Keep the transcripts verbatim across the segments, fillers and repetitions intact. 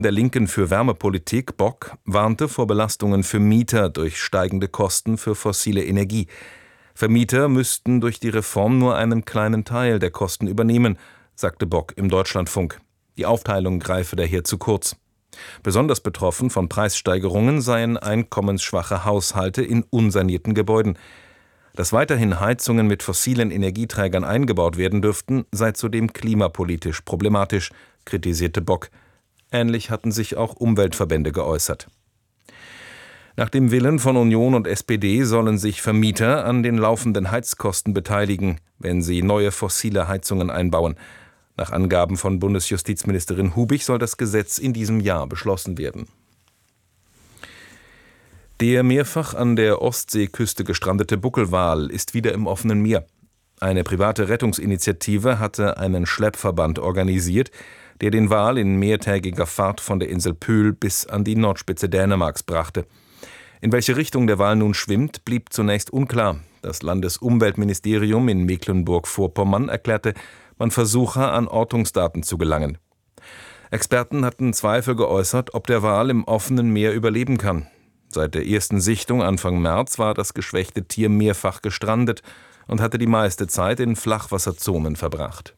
der Linken für Wärmepolitik, Bock, warnte vor Belastungen für Mieter durch steigende Kosten für fossile Energie. Vermieter müssten durch die Reform nur einen kleinen Teil der Kosten übernehmen, sagte Bock im Deutschlandfunk. Die Aufteilung greife daher zu kurz. Besonders betroffen von Preissteigerungen seien einkommensschwache Haushalte in unsanierten Gebäuden. Dass weiterhin Heizungen mit fossilen Energieträgern eingebaut werden dürften, sei zudem klimapolitisch problematisch, kritisierte Bock. Ähnlich hatten sich auch Umweltverbände geäußert. Nach dem Willen von Union und S P D sollen sich Vermieter an den laufenden Heizkosten beteiligen, wenn sie neue fossile Heizungen einbauen. Nach Angaben von Bundesjustizministerin Hubig soll das Gesetz in diesem Jahr beschlossen werden. Der mehrfach an der Ostseeküste gestrandete Buckelwal ist wieder im offenen Meer. Eine private Rettungsinitiative hatte einen Schleppverband organisiert, der den Wal in mehrtägiger Fahrt von der Insel Pöhl bis an die Nordspitze Dänemarks brachte. In welche Richtung der Wal nun schwimmt, blieb zunächst unklar. Das Landesumweltministerium in Mecklenburg-Vorpommern erklärte, man versuche, an Ortungsdaten zu gelangen. Experten hatten Zweifel geäußert, ob der Wal im offenen Meer überleben kann. Seit der ersten Sichtung Anfang März war das geschwächte Tier mehrfach gestrandet und hatte die meiste Zeit in Flachwasserzonen verbracht.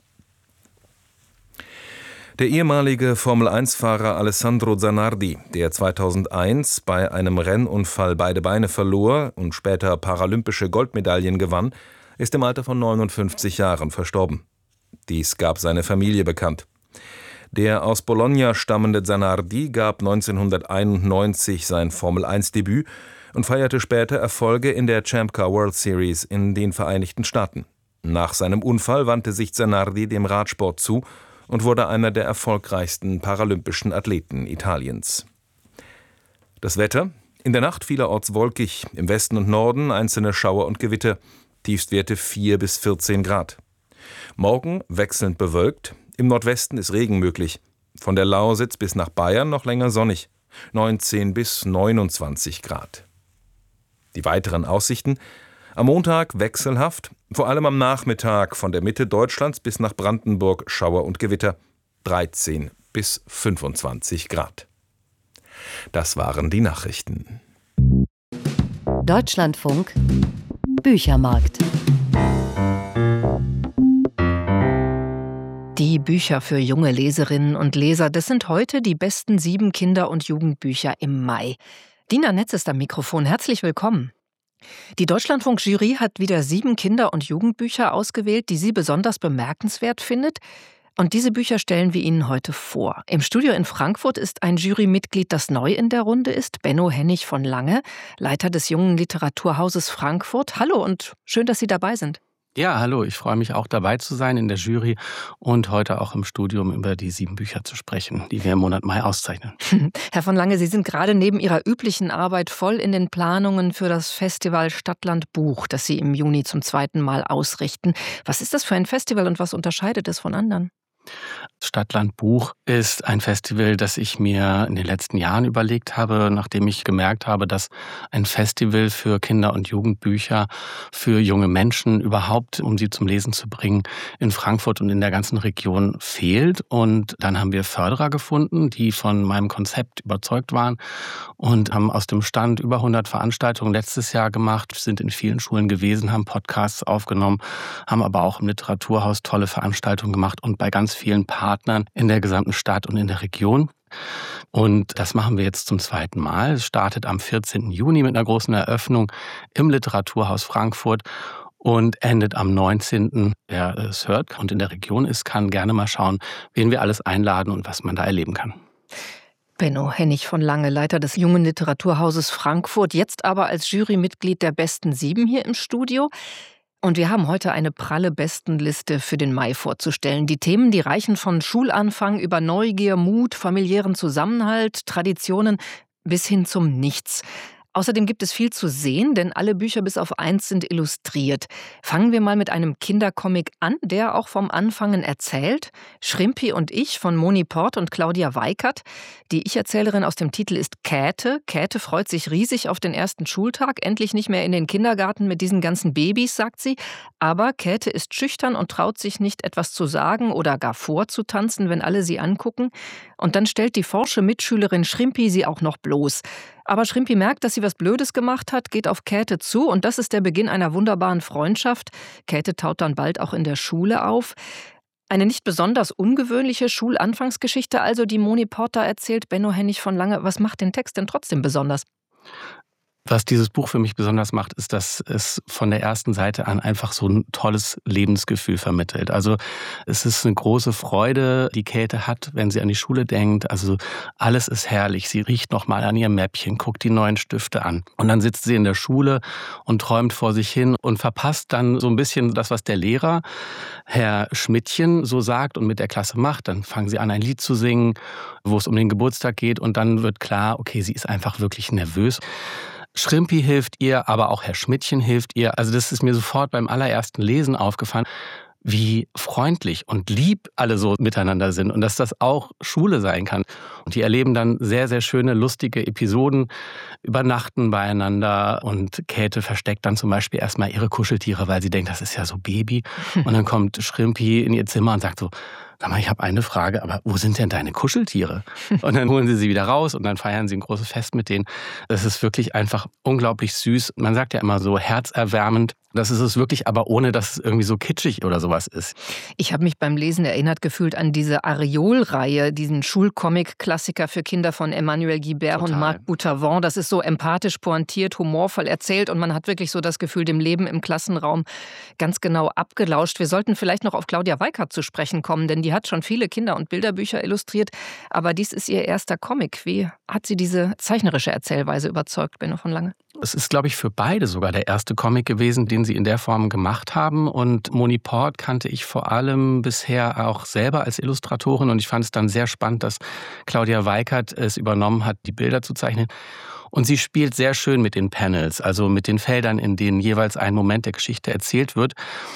Der ehemalige Formel eins Fahrer Alessandro Zanardi, der zweitausendeins bei einem Rennunfall beide Beine verlor und später paralympische Goldmedaillen gewann, ist im Alter von neunundfünfzig Jahren verstorben. Dies gab seine Familie bekannt. Der aus Bologna stammende Zanardi gab neunzehnhunderteinundneunzig sein Formel eins Debüt und feierte später Erfolge in der Champ Car World Series in den Vereinigten Staaten. Nach seinem Unfall wandte sich Zanardi dem Radsport zu und wurde einer der erfolgreichsten paralympischen Athleten Italiens. Das Wetter: In der Nacht vielerorts wolkig, im Westen und Norden einzelne Schauer und Gewitter, Tiefstwerte vier bis vierzehn Grad. Morgen wechselnd bewölkt, im Nordwesten ist Regen möglich. Von der Lausitz bis nach Bayern noch länger sonnig, neunzehn bis neunundzwanzig Grad. Die weiteren Aussichten: Am Montag wechselhaft, vor allem am Nachmittag von der Mitte Deutschlands bis nach Brandenburg Schauer und Gewitter, dreizehn bis fünfundzwanzig Grad. Das waren die Nachrichten. Deutschlandfunk Büchermarkt. Die Bücher für junge Leserinnen und Leser, das sind heute die besten sieben Kinder- und Jugendbücher im Mai. Dina Netz ist am Mikrofon. Herzlich willkommen. Die Deutschlandfunk-Jury hat wieder sieben Kinder- und Jugendbücher ausgewählt, die sie besonders bemerkenswert findet. Und diese Bücher stellen wir Ihnen heute vor. Im Studio in Frankfurt ist ein Jurymitglied, das neu in der Runde ist, Benno Hennig von Lange, Leiter des Jungen Literaturhauses Frankfurt. Hallo und schön, dass Sie dabei sind. Ja, hallo, ich freue mich auch dabei zu sein in der Jury und heute auch im Studium über die sieben Bücher zu sprechen, die wir im Monat Mai auszeichnen. Herr von Lange, Sie sind gerade neben Ihrer üblichen Arbeit voll in den Planungen für das Festival Stadtland Buch, das Sie im Juni zum zweiten Mal ausrichten. Was ist das für ein Festival und was unterscheidet es von anderen? Stadtland Buch ist ein Festival, das ich mir in den letzten Jahren überlegt habe, nachdem ich gemerkt habe, dass ein Festival für Kinder- und Jugendbücher, für junge Menschen überhaupt, um sie zum Lesen zu bringen, in Frankfurt und in der ganzen Region fehlt. Und dann haben wir Förderer gefunden, die von meinem Konzept überzeugt waren und haben aus dem Stand über hundert Veranstaltungen letztes Jahr gemacht, sind in vielen Schulen gewesen, haben Podcasts aufgenommen, haben aber auch im Literaturhaus tolle Veranstaltungen gemacht und bei ganz vielen Partnern in der gesamten Stadt und in der Region. Und das machen wir jetzt zum zweiten Mal. Es startet am vierzehnten Juni mit einer großen Eröffnung im Literaturhaus Frankfurt und endet am neunzehnten Wer es hört und in der Region ist, kann gerne mal schauen, wen wir alles einladen und was man da erleben kann. Benno Hennig von Lange, Leiter des Jungen Literaturhauses Frankfurt, jetzt aber als Jurymitglied der besten sieben hier im Studio. Und wir haben heute eine pralle Bestenliste für den Mai vorzustellen. Die Themen, die reichen von Schulanfang über Neugier, Mut, familiären Zusammenhalt, Traditionen bis hin zum Nichts. Außerdem gibt es viel zu sehen, denn alle Bücher bis auf eins sind illustriert. Fangen wir mal mit einem Kindercomic an, der auch vom Anfangen erzählt. Schrimpi und ich von Moni Port und Claudia Weikert. Die Ich-Erzählerin aus dem Titel ist Käthe. Käthe freut sich riesig auf den ersten Schultag, endlich nicht mehr in den Kindergarten mit diesen ganzen Babys, sagt sie. Aber Käthe ist schüchtern und traut sich nicht, etwas zu sagen oder gar vorzutanzen, wenn alle sie angucken. Und dann stellt die forsche Mitschülerin Schrimpi sie auch noch bloß. Aber Schrimpi merkt, dass sie was Blödes gemacht hat, geht auf Käthe zu und das ist der Beginn einer wunderbaren Freundschaft. Käthe taut dann bald auch in der Schule auf. Eine nicht besonders ungewöhnliche Schulanfangsgeschichte also, die Moni Port da erzählt. Benno Hennig von Lange, was macht den Text denn trotzdem besonders? Was dieses Buch für mich besonders macht, ist, dass es von der ersten Seite an einfach so ein tolles Lebensgefühl vermittelt. Also es ist eine große Freude, die Käthe hat, wenn sie an die Schule denkt. Also alles ist herrlich. Sie riecht noch mal an ihrem Mäppchen, guckt die neuen Stifte an. Und dann sitzt sie in der Schule und träumt vor sich hin und verpasst dann so ein bisschen das, was der Lehrer, Herr Schmidtchen, so sagt und mit der Klasse macht. Dann fangen sie an, ein Lied zu singen, wo es um den Geburtstag geht. Und dann wird klar, okay, sie ist einfach wirklich nervös. Schrimpi hilft ihr, aber auch Herr Schmidtchen hilft ihr. Also das ist mir sofort beim allerersten Lesen aufgefallen, wie freundlich und lieb alle so miteinander sind und dass das auch Schule sein kann. Und die erleben dann sehr, sehr schöne, lustige Episoden, übernachten beieinander und Käthe versteckt dann zum Beispiel erstmal ihre Kuscheltiere, weil sie denkt, das ist ja so Baby. Und dann kommt Schrimpi in ihr Zimmer und sagt so, sag mal, ich habe eine Frage, aber wo sind denn deine Kuscheltiere? Und dann holen sie sie wieder raus und dann feiern sie ein großes Fest mit denen. Es ist wirklich einfach unglaublich süß. Man sagt ja immer so herzerwärmend. Das ist es wirklich, aber ohne, dass es irgendwie so kitschig oder sowas ist. Ich habe mich beim Lesen erinnert gefühlt an diese Areol-Reihe, diesen Schulcomic-Klassiker für Kinder von Emmanuel Guibert Total. und Marc Boutavant. Das ist so empathisch, pointiert, humorvoll erzählt und man hat wirklich so das Gefühl, dem Leben im Klassenraum ganz genau abgelauscht. Wir sollten vielleicht noch auf Claudia Weikert zu sprechen kommen, denn die hat schon viele Kinder- und Bilderbücher illustriert, aber dies ist ihr erster Comic. Wie hat sie diese zeichnerische Erzählweise überzeugt, Benno von Lange? Es ist, glaube ich, für beide sogar der erste Comic gewesen, den sie in der Form gemacht haben. Und Moni Port kannte ich vor allem bisher auch selber als Illustratorin. Und ich fand es dann sehr spannend, dass Claudia Weikert es übernommen hat, die Bilder zu zeichnen. Und sie spielt sehr schön mit den Panels, also mit den Feldern, in denen jeweils ein Moment der Geschichte erzählt wird.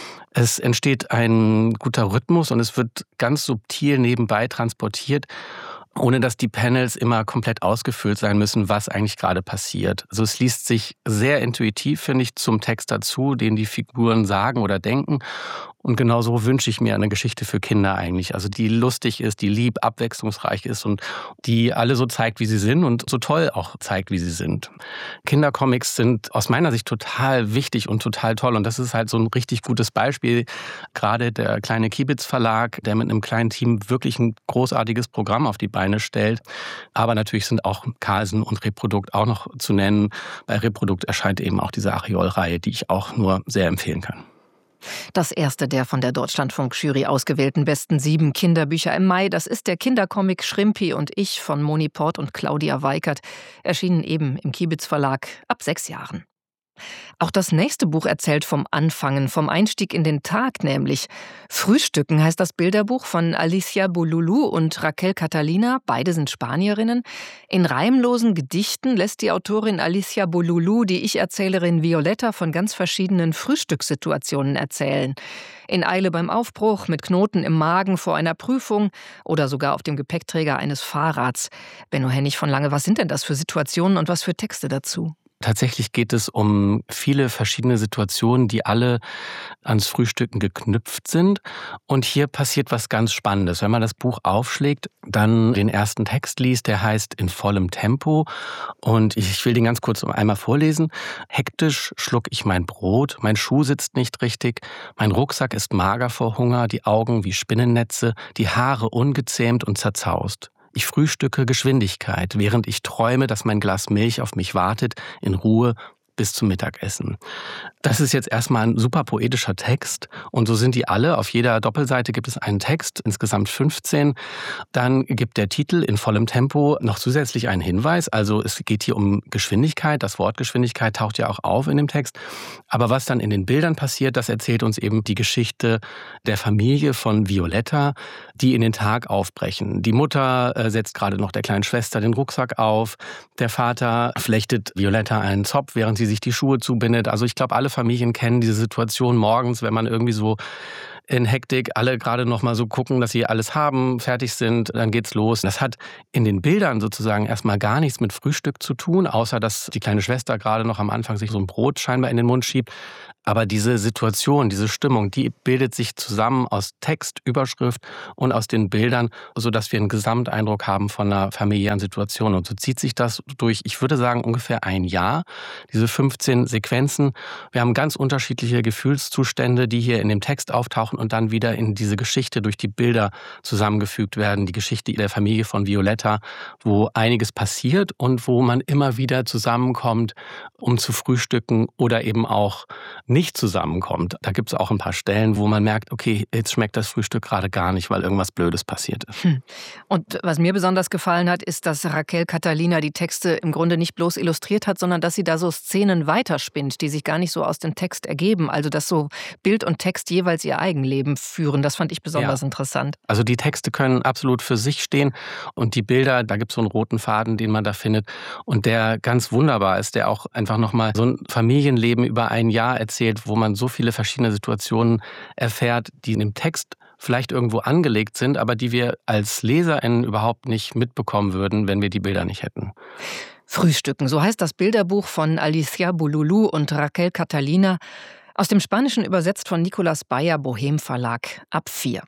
Es entsteht ein guter Rhythmus und es wird ganz subtil nebenbei transportiert, ohne dass die Panels immer komplett ausgefüllt sein müssen, was eigentlich gerade passiert. Also es liest sich sehr intuitiv, finde ich, zum Text dazu, den die Figuren sagen oder denken. Und genau so wünsche ich mir eine Geschichte für Kinder eigentlich. Also die lustig ist, die lieb, abwechslungsreich ist und die alle so zeigt, wie sie sind und so toll auch zeigt, wie sie sind. Kindercomics sind aus meiner Sicht total wichtig und total toll. Und das ist halt so ein richtig gutes Beispiel. Gerade der kleine Kibitz Verlag, der mit einem kleinen Team wirklich ein großartiges Programm auf die Beine stellt. Aber natürlich sind auch Carlsen und Reprodukt auch noch zu nennen. Bei Reprodukt erscheint eben auch diese Areol-Reihe, die ich auch nur sehr empfehlen kann. Das erste der von der Deutschlandfunk-Jury ausgewählten besten sieben Kinderbücher im Mai, das ist der Kindercomic Schrimpi und ich von Moni Port und Claudia Weikert, erschienen eben im Kibitz Verlag ab sechs Jahren. Auch das nächste Buch erzählt vom Anfangen, vom Einstieg in den Tag nämlich. Frühstücken heißt das Bilderbuch von Alicia Bolulu und Raquel Catalina, beide sind Spanierinnen. In reimlosen Gedichten lässt die Autorin Alicia Bolulu die Ich-Erzählerin Violetta von ganz verschiedenen Frühstückssituationen erzählen. In Eile beim Aufbruch, mit Knoten im Magen vor einer Prüfung oder sogar auf dem Gepäckträger eines Fahrrads. Benno Hennig von Lange, was sind denn das für Situationen und was für Texte dazu? Tatsächlich geht es um viele verschiedene Situationen, die alle ans Frühstücken geknüpft sind. Und hier passiert was ganz Spannendes. Wenn man das Buch aufschlägt, dann den ersten Text liest, der heißt In vollem Tempo. Und ich will den ganz kurz einmal vorlesen. Hektisch schluck ich mein Brot, mein Schuh sitzt nicht richtig, mein Rucksack ist mager vor Hunger, die Augen wie Spinnennetze, die Haare ungezähmt und zerzaust. Ich frühstücke Geschwindigkeit, während ich träume, dass mein Glas Milch auf mich wartet, in Ruhe, bis zum Mittagessen. Das ist jetzt erstmal ein super poetischer Text und so sind die alle. Auf jeder Doppelseite gibt es einen Text, insgesamt fünfzehn. Dann gibt der Titel in vollem Tempo noch zusätzlich einen Hinweis. Also es geht hier um Geschwindigkeit. Das Wort Geschwindigkeit taucht ja auch auf in dem Text. Aber was dann in den Bildern passiert, das erzählt uns eben die Geschichte der Familie von Violetta, die in den Tag aufbrechen. Die Mutter äh, setzt gerade noch der kleinen Schwester den Rucksack auf. Der Vater flechtet Violetta einen Zopf, während sie sich die Schuhe zubindet. Also ich glaube, alle Familien kennen diese Situation morgens, wenn man irgendwie so in Hektik alle gerade noch mal so gucken, dass sie alles haben, fertig sind, dann geht's los. Das hat in den Bildern sozusagen erstmal gar nichts mit Frühstück zu tun, außer dass die kleine Schwester gerade noch am Anfang sich so ein Brot scheinbar in den Mund schiebt. Aber diese Situation, diese Stimmung, die bildet sich zusammen aus Text, Überschrift und aus den Bildern, sodass wir einen Gesamteindruck haben von einer familiären Situation. Und so zieht sich das durch, ich würde sagen, ungefähr ein Jahr, diese fünfzehn Sequenzen. Wir haben ganz unterschiedliche Gefühlszustände, die hier in dem Text auftauchen und dann wieder in diese Geschichte durch die Bilder zusammengefügt werden. Die Geschichte der Familie von Violetta, wo einiges passiert und wo man immer wieder zusammenkommt, um zu frühstücken oder eben auch nicht zusammenkommt. Da gibt es auch ein paar Stellen, wo man merkt, okay, jetzt schmeckt das Frühstück gerade gar nicht, weil irgendwas Blödes passiert ist. Hm. Und was mir besonders gefallen hat, ist, dass Raquel Catalina die Texte im Grunde nicht bloß illustriert hat, sondern dass sie da so Szenen weiterspinnt, die sich gar nicht so aus dem Text ergeben. Also dass so Bild und Text jeweils ihr Eigenleben führen. Das fand ich besonders ja. interessant. Also die Texte können absolut für sich stehen und die Bilder, da gibt es so einen roten Faden, den man da findet und der ganz wunderbar ist, der auch einfach nochmal so ein Familienleben über ein Jahr erzählt, wo man so viele verschiedene Situationen erfährt, die in dem Text vielleicht irgendwo angelegt sind, aber die wir als LeserInnen überhaupt nicht mitbekommen würden, wenn wir die Bilder nicht hätten. Frühstücken, so heißt das Bilderbuch von Alicia Bululu und Raquel Catalina, aus dem Spanischen übersetzt von Nicolas Bayer, Bohem Verlag, ab vier.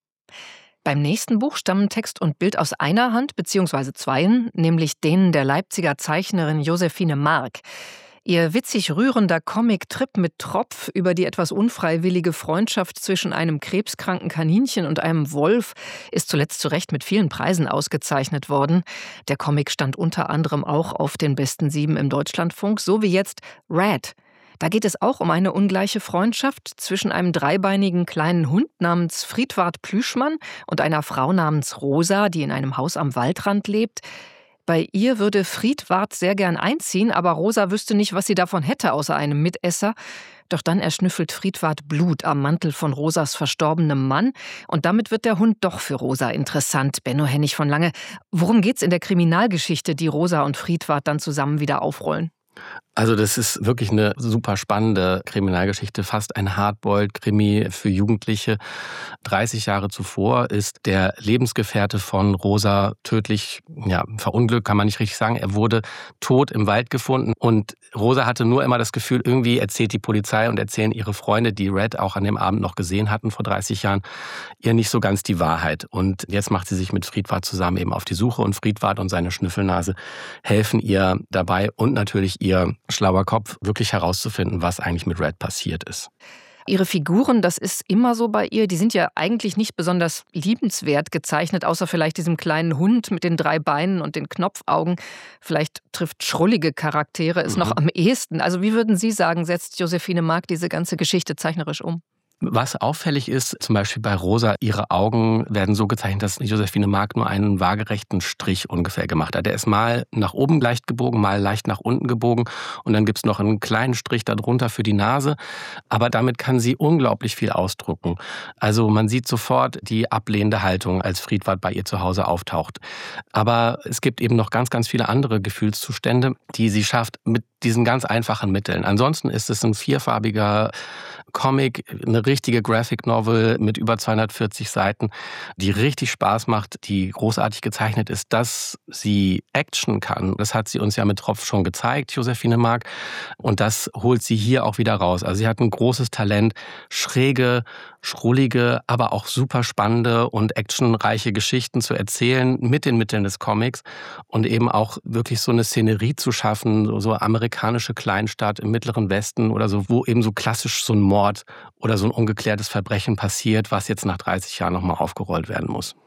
Beim nächsten Buch stammen Text und Bild aus einer Hand, beziehungsweise zweien, nämlich denen der Leipziger Zeichnerin Josephine Mark. Ihr witzig rührender Comic-Trip mit Tropf über die etwas unfreiwillige Freundschaft zwischen einem krebskranken Kaninchen und einem Wolf ist zuletzt zu Recht mit vielen Preisen ausgezeichnet worden. Der Comic stand unter anderem auch auf den besten sieben im Deutschlandfunk, so wie jetzt Red. Da geht es auch um eine ungleiche Freundschaft zwischen einem dreibeinigen kleinen Hund namens Friedwart Plüschmann und einer Frau namens Rosa, die in einem Haus am Waldrand lebt. Bei ihr würde Friedwart sehr gern einziehen, aber Rosa wüsste nicht, was sie davon hätte, außer einem Mitesser. Doch dann erschnüffelt Friedwart Blut am Mantel von Rosas verstorbenem Mann. Und damit wird der Hund doch für Rosa interessant. Benno Hennig von Lange, worum geht's in der Kriminalgeschichte, die Rosa und Friedwart dann zusammen wieder aufrollen? Also das ist wirklich eine super spannende Kriminalgeschichte, fast ein Hardboiled-Krimi für Jugendliche. dreißig Jahre zuvor ist der Lebensgefährte von Rosa tödlich, ja, verunglückt, kann man nicht richtig sagen. Er wurde tot im Wald gefunden und Rosa hatte nur immer das Gefühl, irgendwie erzählt die Polizei und erzählen ihre Freunde, die Red auch an dem Abend noch gesehen hatten vor dreißig Jahren, ihr nicht so ganz die Wahrheit. Und jetzt macht sie sich mit Friedwart zusammen eben auf die Suche und Friedwart und seine Schnüffelnase helfen ihr dabei und natürlich ihr schlauer Kopf, wirklich herauszufinden, was eigentlich mit Red passiert ist. Ihre Figuren, das ist immer so bei ihr, die sind ja eigentlich nicht besonders liebenswert gezeichnet, außer vielleicht diesem kleinen Hund mit den drei Beinen und den Knopfaugen. Vielleicht trifft schrullige Charaktere es mhm. noch am ehesten. Also wie würden Sie sagen, setzt Josephine Mark diese ganze Geschichte zeichnerisch um? Was auffällig ist, zum Beispiel bei Rosa, ihre Augen werden so gezeichnet, dass Josephine Mark nur einen waagerechten Strich ungefähr gemacht hat. Der ist mal nach oben leicht gebogen, mal leicht nach unten gebogen und dann gibt es noch einen kleinen Strich darunter für die Nase. Aber damit kann sie unglaublich viel ausdrücken. Also man sieht sofort die ablehnende Haltung, als Friedwart bei ihr zu Hause auftaucht. Aber es gibt eben noch ganz, ganz viele andere Gefühlszustände, die sie schafft mit diesen ganz einfachen Mitteln. Ansonsten ist es ein vierfarbiger Comic, eine richtige Graphic Novel mit über zweihundertvierzig Seiten, die richtig Spaß macht, die großartig gezeichnet ist, dass sie Action kann. Das hat sie uns ja mit Tropf schon gezeigt, Josephine Mark. Und das holt sie hier auch wieder raus. Also sie hat ein großes Talent, schräge, schrullige, aber auch super spannende und actionreiche Geschichten zu erzählen mit den Mitteln des Comics und eben auch wirklich so eine Szenerie zu schaffen, so, so amerikanische Kleinstadt im Mittleren Westen oder so, wo eben so klassisch so ein Mord oder so ein ungeklärtes Verbrechen passiert, was jetzt nach dreißig Jahren nochmal aufgerollt werden muss.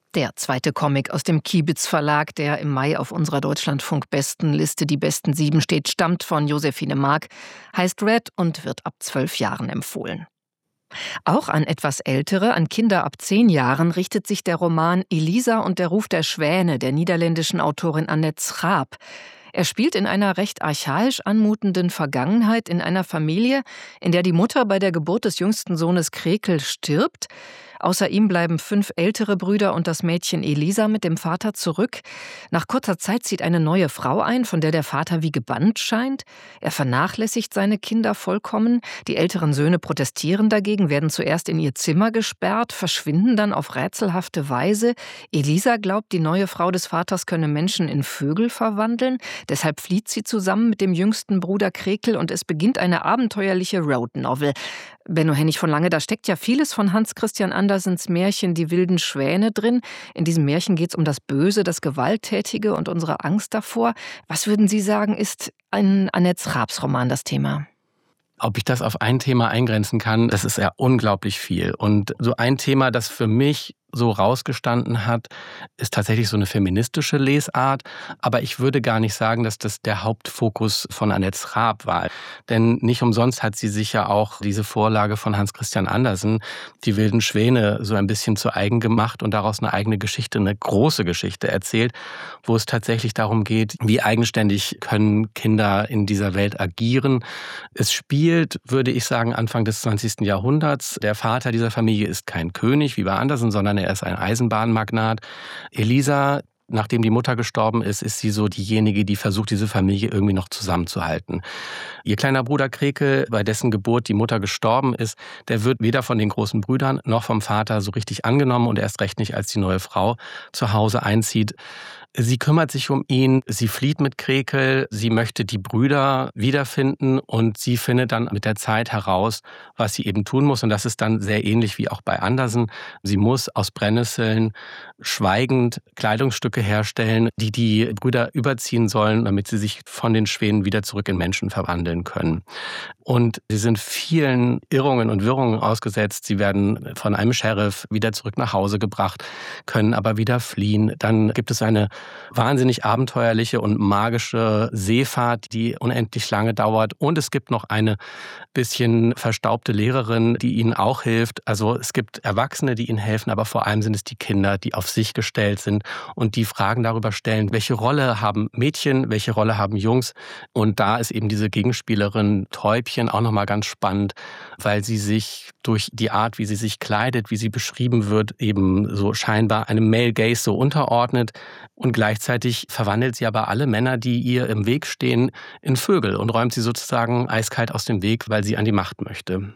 Der zweite Comic aus dem Kibitz Verlag, der im Mai auf unserer Deutschlandfunk-Bestenliste die besten sieben steht, stammt von Josephine Mark, heißt Red und wird ab zwölf Jahren empfohlen. Auch an etwas Ältere, an Kinder ab zehn Jahren, richtet sich der Roman Elisa und der Ruf der Schwäne der niederländischen Autorin Annette Schraap. Er spielt in einer recht archaisch anmutenden Vergangenheit in einer Familie, in der die Mutter bei der Geburt des jüngsten Sohnes Krekel stirbt. Außer ihm bleiben fünf ältere Brüder und das Mädchen Elisa mit dem Vater zurück. Nach kurzer Zeit zieht eine neue Frau ein, von der der Vater wie gebannt scheint. Er vernachlässigt seine Kinder vollkommen. Die älteren Söhne protestieren dagegen, werden zuerst in ihr Zimmer gesperrt, verschwinden dann auf rätselhafte Weise. Elisa glaubt, die neue Frau des Vaters könne Menschen in Vögel verwandeln. Deshalb flieht sie zusammen mit dem jüngsten Bruder Krekel und es beginnt eine abenteuerliche Road-Novel. Benno Hennig von Lange, da steckt ja vieles von Hans Christian Andersens Märchen Die wilden Schwäne drin. In diesem Märchen geht es um das Böse, das Gewalttätige und unsere Angst davor. Was würden Sie sagen, ist in Annette Schraaps Roman das Thema? Ob ich das auf ein Thema eingrenzen kann, das ist ja unglaublich viel. Und so ein Thema, das für mich so rausgestanden hat, ist tatsächlich so eine feministische Lesart. Aber ich würde gar nicht sagen, dass das der Hauptfokus von Annette Schraap war. Denn nicht umsonst hat sie sich ja auch diese Vorlage von Hans Christian Andersen, Die wilden Schwäne, so ein bisschen zu eigen gemacht und daraus eine eigene Geschichte, eine große Geschichte erzählt, wo es tatsächlich darum geht, wie eigenständig können Kinder in dieser Welt agieren. Es spielt, würde ich sagen, Anfang des zwanzigsten Jahrhunderts. Der Vater dieser Familie ist kein König, wie bei Andersen, sondern er ist ein Eisenbahnmagnat. Elisa, nachdem die Mutter gestorben ist, ist sie so diejenige, die versucht, diese Familie irgendwie noch zusammenzuhalten. Ihr kleiner Bruder Krekel, bei dessen Geburt die Mutter gestorben ist, der wird weder von den großen Brüdern noch vom Vater so richtig angenommen und erst recht nicht, als die neue Frau zu Hause einzieht. Sie kümmert sich um ihn, sie flieht mit Krekel, sie möchte die Brüder wiederfinden und sie findet dann mit der Zeit heraus, was sie eben tun muss. Und das ist dann sehr ähnlich wie auch bei Andersen. Sie muss aus Brennnesseln schweigend Kleidungsstücke herstellen, die die Brüder überziehen sollen, damit sie sich von den Schwänen wieder zurück in Menschen verwandeln können. Und sie sind vielen Irrungen und Wirrungen ausgesetzt. Sie werden von einem Sheriff wieder zurück nach Hause gebracht, können aber wieder fliehen. Dann gibt es eine wahnsinnig abenteuerliche und magische Seefahrt, die unendlich lange dauert. Und es gibt noch eine bisschen verstaubte Lehrerin, die ihnen auch hilft. Also es gibt Erwachsene, die ihnen helfen, aber vor allem sind es die Kinder, die auf sich gestellt sind und die Fragen darüber stellen, welche Rolle haben Mädchen, welche Rolle haben Jungs. Und da ist eben diese Gegenspielerin Täubchen auch nochmal ganz spannend, weil sie sich durch die Art, wie sie sich kleidet, wie sie beschrieben wird, eben so scheinbar einem Male Gaze so unterordnet. Und gleichzeitig verwandelt sie aber alle Männer, die ihr im Weg stehen, in Vögel und räumt sie sozusagen eiskalt aus dem Weg, weil sie an die Macht möchte.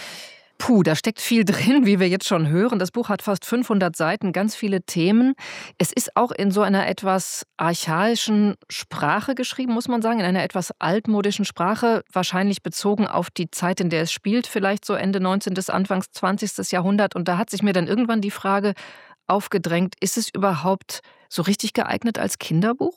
Puh, da steckt viel drin, wie wir jetzt schon hören. Das Buch hat fast fünfhundert Seiten, ganz viele Themen. Es ist auch in so einer etwas archaischen Sprache geschrieben, muss man sagen, in einer etwas altmodischen Sprache, wahrscheinlich bezogen auf die Zeit, in der es spielt, vielleicht so Ende neunzehnten, Anfangs zwanzigsten Jahrhundert. Und da hat sich mir dann irgendwann die Frage aufgedrängt, ist es überhaupt so richtig geeignet als Kinderbuch?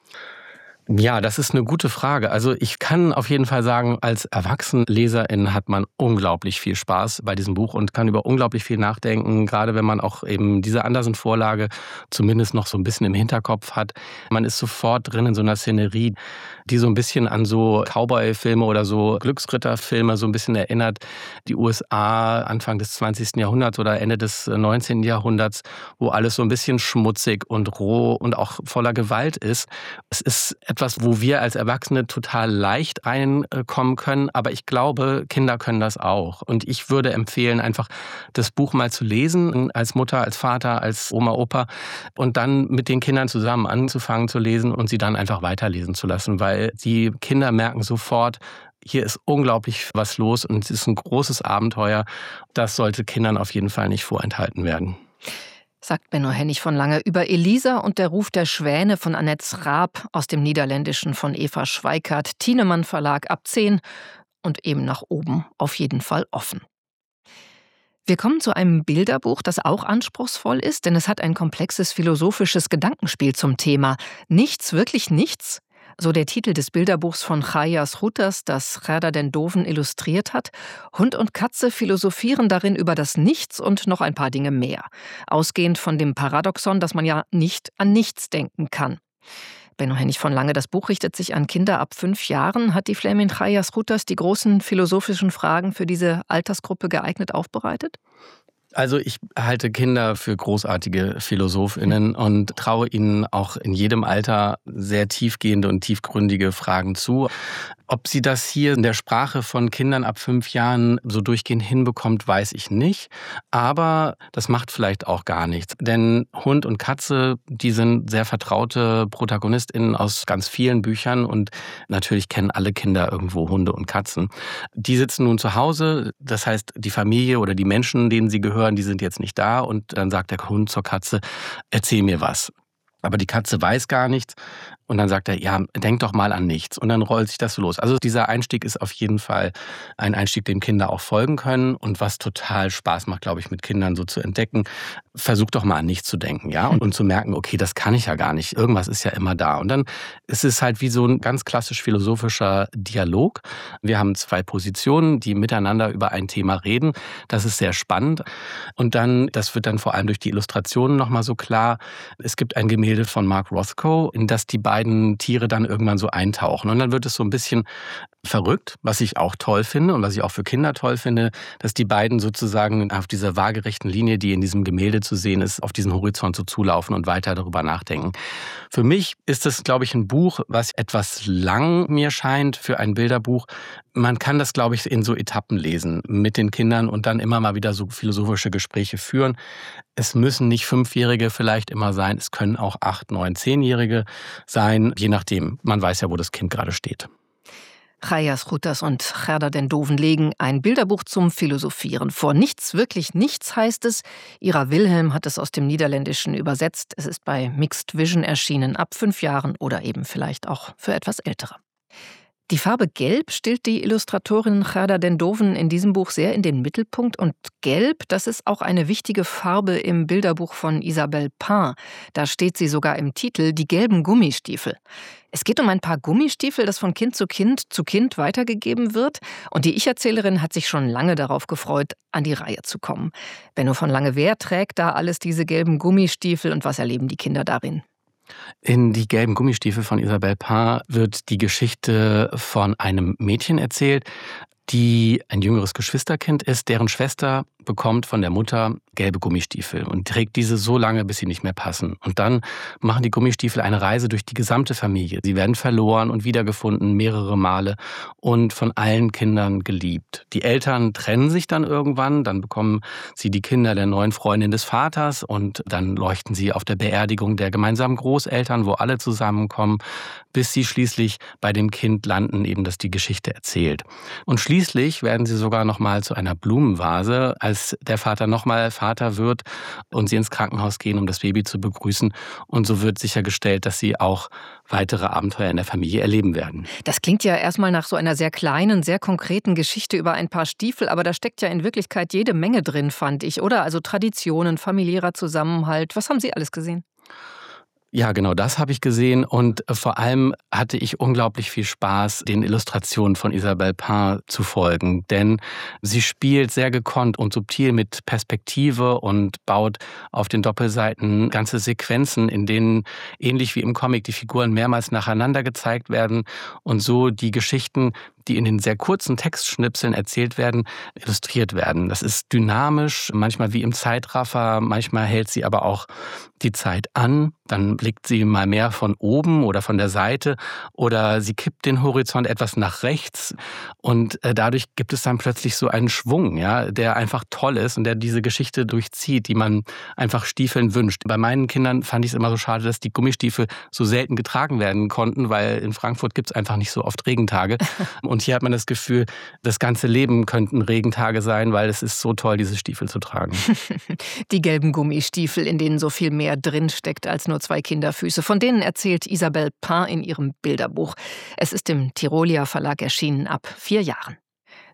Ja, das ist eine gute Frage. Also ich kann auf jeden Fall sagen, als Erwachsenenleserin hat man unglaublich viel Spaß bei diesem Buch und kann über unglaublich viel nachdenken, gerade wenn man auch eben diese Andersen-Vorlage zumindest noch so ein bisschen im Hinterkopf hat. Man ist sofort drin in so einer Szenerie, die so ein bisschen an so Cowboy-Filme oder so Glücksritter-Filme so ein bisschen erinnert. Die U S A Anfang des zwanzigsten Jahrhunderts oder Ende des neunzehnten Jahrhunderts, wo alles so ein bisschen schmutzig und roh und auch voller Gewalt ist. Es ist etwas, wo wir als Erwachsene total leicht reinkommen können, aber ich glaube, Kinder können das auch. Und ich würde empfehlen, einfach das Buch mal zu lesen, als Mutter, als Vater, als Oma, Opa und dann mit den Kindern zusammen anzufangen zu lesen und sie dann einfach weiterlesen zu lassen, weil die Kinder merken sofort, hier ist unglaublich was los und es ist ein großes Abenteuer. Das sollte Kindern auf jeden Fall nicht vorenthalten werden. Sagt Benno Hennig von Lange über Elisa und der Ruf der Schwäne von Annette Schraap aus dem Niederländischen von Eva Schweikart, Thienemann Verlag, ab zehn und eben nach oben auf jeden Fall offen. Wir kommen zu einem Bilderbuch, das auch anspruchsvoll ist, denn es hat ein komplexes philosophisches Gedankenspiel zum Thema. Nichts, wirklich nichts, So der Titel des Bilderbuchs von Chaya Schroeters, das Gerda den Doven illustriert hat. Hund und Katze philosophieren darin über das Nichts und noch ein paar Dinge mehr. Ausgehend von dem Paradoxon, dass man ja nicht an nichts denken kann. Benno Hennig von Lange, das Buch richtet sich an Kinder ab fünf Jahren. Hat die Flämin Chaya Schroeters die großen philosophischen Fragen für diese Altersgruppe geeignet aufbereitet? Also ich halte Kinder für großartige PhilosophInnen und traue ihnen auch in jedem Alter sehr tiefgehende und tiefgründige Fragen zu. Ob sie das hier in der Sprache von Kindern ab fünf Jahren so durchgehend hinbekommt, weiß ich nicht. Aber das macht vielleicht auch gar nichts. Denn Hund und Katze, die sind sehr vertraute ProtagonistInnen aus ganz vielen Büchern. Und natürlich kennen alle Kinder irgendwo Hunde und Katzen. Die sitzen nun zu Hause. Das heißt, die Familie oder die Menschen, denen sie gehören, die sind jetzt nicht da. Und dann sagt der Hund zur Katze, erzähl mir was. Aber die Katze weiß gar nichts. Und dann sagt er, ja, denk doch mal an nichts. Und dann rollt sich das so los. Also dieser Einstieg ist auf jeden Fall ein Einstieg, dem Kinder auch folgen können. Und was total Spaß macht, glaube ich, mit Kindern so zu entdecken, versuch doch mal an nichts zu denken, ja, und, und zu merken, okay, das kann ich ja gar nicht. Irgendwas ist ja immer da. Und dann ist es halt wie so ein ganz klassisch philosophischer Dialog. Wir haben zwei Positionen, die miteinander über ein Thema reden. Das ist sehr spannend. Und dann, das wird dann vor allem durch die Illustrationen nochmal so klar. Es gibt ein Gemälde von Mark Rothko, in das die beiden Tiere dann irgendwann so eintauchen. Und dann wird es so ein bisschen verrückt, was ich auch toll finde und was ich auch für Kinder toll finde, dass die beiden sozusagen auf dieser waagerechten Linie, die in diesem Gemälde zu sehen ist, auf diesen Horizont so zulaufen und weiter darüber nachdenken. Für mich ist das, glaube ich, ein Buch, was etwas lang mir scheint für ein Bilderbuch. Man kann das, glaube ich, in so Etappen lesen mit den Kindern und dann immer mal wieder so philosophische Gespräche führen. Es müssen nicht Fünfjährige vielleicht immer sein, es können auch Acht-, Neun-, Zehnjährige sein, je nachdem. Man weiß ja, wo das Kind gerade steht. Chaya Schroeters und Gerda den Doven legen ein Bilderbuch zum Philosophieren vor. Nichts, wirklich nichts heißt es. Ira Wilhelm hat es aus dem Niederländischen übersetzt. Es ist bei Mixed Vision erschienen, ab fünf Jahren oder eben vielleicht auch für etwas Ältere. Die Farbe Gelb stellt die Illustratorin Gerda den Doven in diesem Buch sehr in den Mittelpunkt. Und Gelb, das ist auch eine wichtige Farbe im Bilderbuch von Isabelle Pain. Da steht sie sogar im Titel, die gelben Gummistiefel. Es geht um ein paar Gummistiefel, das von Kind zu Kind zu Kind weitergegeben wird. Und die Ich-Erzählerin hat sich schon lange darauf gefreut, an die Reihe zu kommen. Benno von Lange, wer trägt da alles diese gelben Gummistiefel und was erleben die Kinder darin? In Die gelben Gummistiefel von Isabelle Pain wird die Geschichte von einem Mädchen erzählt, die ein jüngeres Geschwisterkind ist, deren Schwester bekommt von der Mutter gelbe Gummistiefel und trägt diese so lange, bis sie nicht mehr passen. Und dann machen die Gummistiefel eine Reise durch die gesamte Familie. Sie werden verloren und wiedergefunden mehrere Male und von allen Kindern geliebt. Die Eltern trennen sich dann irgendwann, dann bekommen sie die Kinder der neuen Freundin des Vaters und dann leuchten sie auf der Beerdigung der gemeinsamen Großeltern, wo alle zusammenkommen, bis sie schließlich bei dem Kind landen, eben das die Geschichte erzählt. Und schließlich werden sie sogar noch mal zu einer Blumenvase, als der Vater noch mal Vater wird und sie ins Krankenhaus gehen, um das Baby zu begrüßen. Und so wird sichergestellt, dass sie auch weitere Abenteuer in der Familie erleben werden. Das klingt ja erstmal nach so einer sehr kleinen, sehr konkreten Geschichte über ein paar Stiefel, aber da steckt ja in Wirklichkeit jede Menge drin, fand ich, oder? Also Traditionen, familiärer Zusammenhalt. Was haben Sie alles gesehen? Ja, genau, das habe ich gesehen und vor allem hatte ich unglaublich viel Spaß, den Illustrationen von Isabelle Pain zu folgen, denn sie spielt sehr gekonnt und subtil mit Perspektive und baut auf den Doppelseiten ganze Sequenzen, in denen ähnlich wie im Comic die Figuren mehrmals nacheinander gezeigt werden und so die Geschichten, die in den sehr kurzen Textschnipseln erzählt werden, illustriert werden. Das ist dynamisch, manchmal wie im Zeitraffer, manchmal hält sie aber auch die Zeit an, dann blickt sie mal mehr von oben oder von der Seite oder sie kippt den Horizont etwas nach rechts und dadurch gibt es dann plötzlich so einen Schwung, ja, der einfach toll ist und der diese Geschichte durchzieht, die man einfach Stiefeln wünscht. Bei meinen Kindern fand ich es immer so schade, dass die Gummistiefel so selten getragen werden konnten, weil in Frankfurt gibt es einfach nicht so oft Regentage. Und hier hat man das Gefühl, das ganze Leben könnten Regentage sein, weil es ist so toll, diese Stiefel zu tragen. Die gelben Gummistiefel, in denen so viel mehr drinsteckt als nur zwei Kinderfüße. Von denen erzählt Isabelle Pain in ihrem Bilderbuch. Es ist im Tirolia Verlag erschienen ab vier Jahren.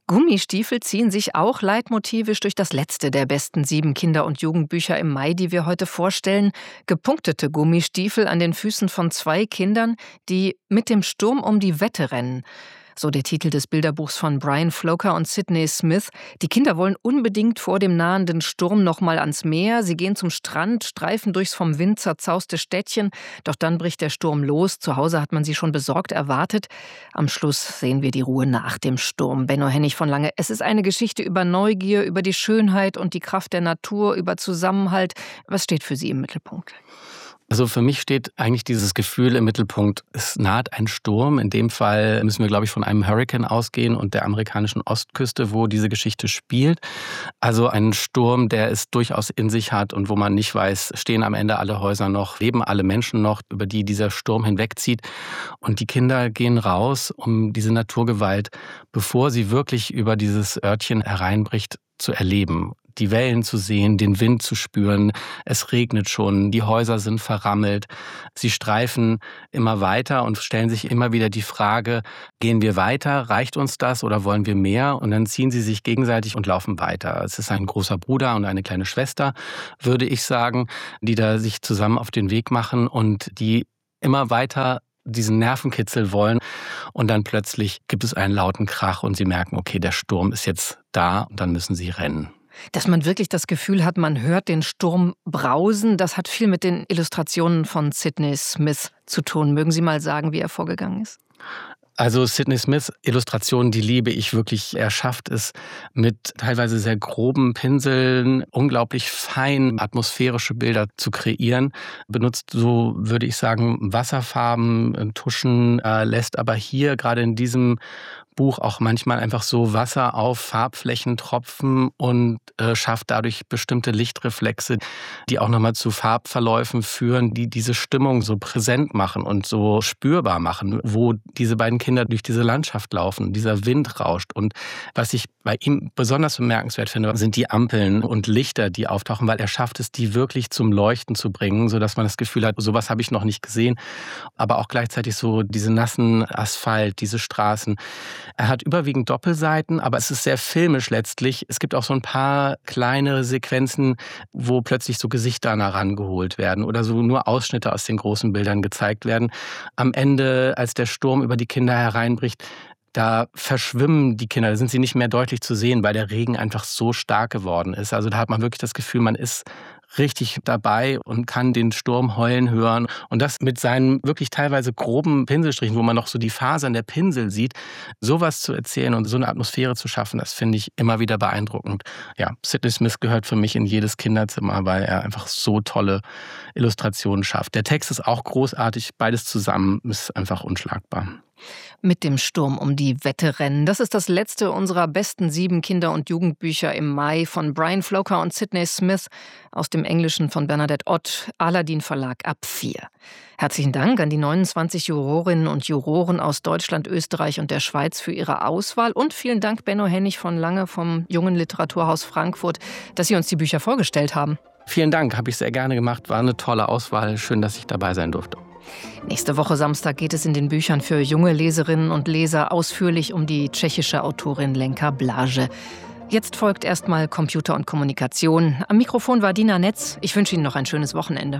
Gummistiefel ziehen sich auch leitmotivisch durch das letzte der besten sieben Kinder- und Jugendbücher im Mai, die wir heute vorstellen. Gepunktete Gummistiefel an den Füßen von zwei Kindern, die mit dem Sturm um die Wette rennen. So der Titel des Bilderbuchs von Brian Floker und Sydney Smith. Die Kinder wollen unbedingt vor dem nahenden Sturm noch mal ans Meer. Sie gehen zum Strand, streifen durchs vom Wind zerzauste Städtchen. Doch dann bricht der Sturm los. Zu Hause hat man sie schon besorgt erwartet. Am Schluss sehen wir die Ruhe nach dem Sturm. Benno Hennig von Lange. Es ist eine Geschichte über Neugier, über die Schönheit und die Kraft der Natur, über Zusammenhalt. Was steht für Sie im Mittelpunkt? Also für mich steht eigentlich dieses Gefühl im Mittelpunkt, es naht ein Sturm. In dem Fall müssen wir, glaube ich, von einem Hurrikan ausgehen und der amerikanischen Ostküste, wo diese Geschichte spielt. Also ein Sturm, der es durchaus in sich hat und wo man nicht weiß, stehen am Ende alle Häuser noch, leben alle Menschen noch, über die dieser Sturm hinwegzieht. Und die Kinder gehen raus, um diese Naturgewalt, bevor sie wirklich über dieses Örtchen hereinbricht, zu erleben. Die Wellen zu sehen, den Wind zu spüren. Es regnet schon, die Häuser sind verrammelt. Sie streifen immer weiter und stellen sich immer wieder die Frage, gehen wir weiter, reicht uns das oder wollen wir mehr? Und dann ziehen sie sich gegenseitig und laufen weiter. Es ist ein großer Bruder und eine kleine Schwester, würde ich sagen, die da sich zusammen auf den Weg machen und die immer weiter diesen Nervenkitzel wollen. Und dann plötzlich gibt es einen lauten Krach und sie merken, okay, der Sturm ist jetzt da und dann müssen sie rennen. Dass man wirklich das Gefühl hat, man hört den Sturm brausen, das hat viel mit den Illustrationen von Sydney Smith zu tun. Mögen Sie mal sagen, wie er vorgegangen ist? Also Sydney Smiths Illustrationen, die liebe ich wirklich. Er schafft es mit teilweise sehr groben Pinseln, unglaublich fein atmosphärische Bilder zu kreieren. Benutzt, so würde ich sagen, Wasserfarben, Tuschen, äh, lässt aber hier gerade in diesem Buch auch manchmal einfach so Wasser auf Farbflächen tropfen und äh, schafft dadurch bestimmte Lichtreflexe, die auch nochmal zu Farbverläufen führen, die diese Stimmung so präsent machen und so spürbar machen, wo diese beiden Kinder durch diese Landschaft laufen, dieser Wind rauscht. Und was ich bei ihm besonders bemerkenswert finde, sind die Ampeln und Lichter, die auftauchen, weil er schafft es, die wirklich zum Leuchten zu bringen, sodass man das Gefühl hat, sowas habe ich noch nicht gesehen. Aber auch gleichzeitig so diese nassen Asphalt, diese Straßen. Er hat überwiegend Doppelseiten, aber es ist sehr filmisch letztlich. Es gibt auch so ein paar kleine Sequenzen, wo plötzlich so Gesichter nah rangeholt werden oder so nur Ausschnitte aus den großen Bildern gezeigt werden. Am Ende, als der Sturm über die Kinder hereinbricht, da verschwimmen die Kinder, da sind sie nicht mehr deutlich zu sehen, weil der Regen einfach so stark geworden ist. Also da hat man wirklich das Gefühl, man ist richtig dabei und kann den Sturm heulen hören. Und das mit seinen wirklich teilweise groben Pinselstrichen, wo man noch so die Fasern der Pinsel sieht, sowas zu erzählen und so eine Atmosphäre zu schaffen, das finde ich immer wieder beeindruckend. Ja, Sydney Smith gehört für mich in jedes Kinderzimmer, weil er einfach so tolle Illustrationen schafft. Der Text ist auch großartig, beides zusammen ist einfach unschlagbar. Mit dem Sturm um die Wette rennen. Das ist das letzte unserer besten sieben Kinder- und Jugendbücher im Mai von Brian Floker und Sydney Smith aus dem Englischen von Bernadette Ott, Aladin Verlag ab vier. Herzlichen Dank an die neunundzwanzig Jurorinnen und Juroren aus Deutschland, Österreich und der Schweiz für ihre Auswahl und vielen Dank Benno Hennig von Lange vom Jungen Literaturhaus Frankfurt, dass Sie uns die Bücher vorgestellt haben. Vielen Dank, habe ich sehr gerne gemacht, war eine tolle Auswahl, schön, dass ich dabei sein durfte. Nächste Woche Samstag geht es in den Büchern für junge Leserinnen und Leser ausführlich um die tschechische Autorin Lenka Blage. Jetzt folgt erstmal Computer und Kommunikation. Am Mikrofon war Dina Netz. Ich wünsche Ihnen noch ein schönes Wochenende.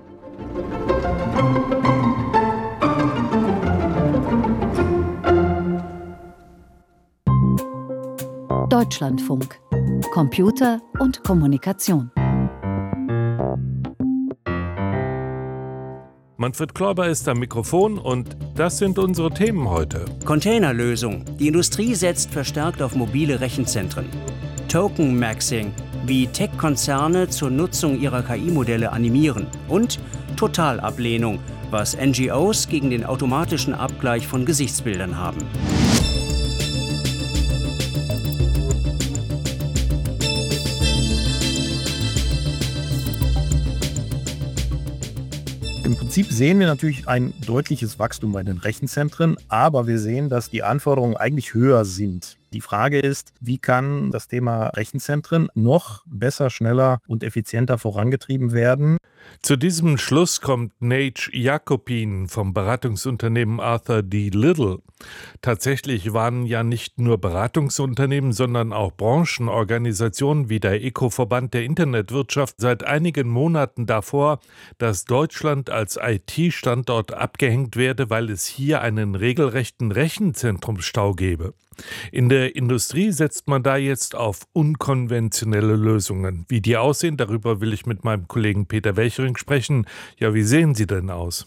Deutschlandfunk. Computer und Kommunikation. Manfred Kläuber ist am Mikrofon und das sind unsere Themen heute. Containerlösung. Die Industrie setzt verstärkt auf mobile Rechenzentren. Token-Maxing. Wie Tech-Konzerne zur Nutzung ihrer K I-Modelle animieren. Und Totalablehnung. Was N G Os gegen den automatischen Abgleich von Gesichtsbildern haben. Im Prinzip sehen wir natürlich ein deutliches Wachstum bei den Rechenzentren, aber wir sehen, dass die Anforderungen eigentlich höher sind. Die Frage ist, wie kann das Thema Rechenzentren noch besser, schneller und effizienter vorangetrieben werden? Zu diesem Schluss kommt Nate Jacopin vom Beratungsunternehmen Arthur D. Little. Tatsächlich waren ja nicht nur Beratungsunternehmen, sondern auch Branchenorganisationen wie der Eco-Verband der Internetwirtschaft seit einigen Monaten davor, dass Deutschland als I T-Standort abgehängt werde, weil es hier einen regelrechten Rechenzentrumsstau gebe. In der Industrie setzt man da jetzt auf unkonventionelle Lösungen. Wie die aussehen, darüber will ich mit meinem Kollegen Peter Welchering sprechen. Ja, wie sehen sie denn aus?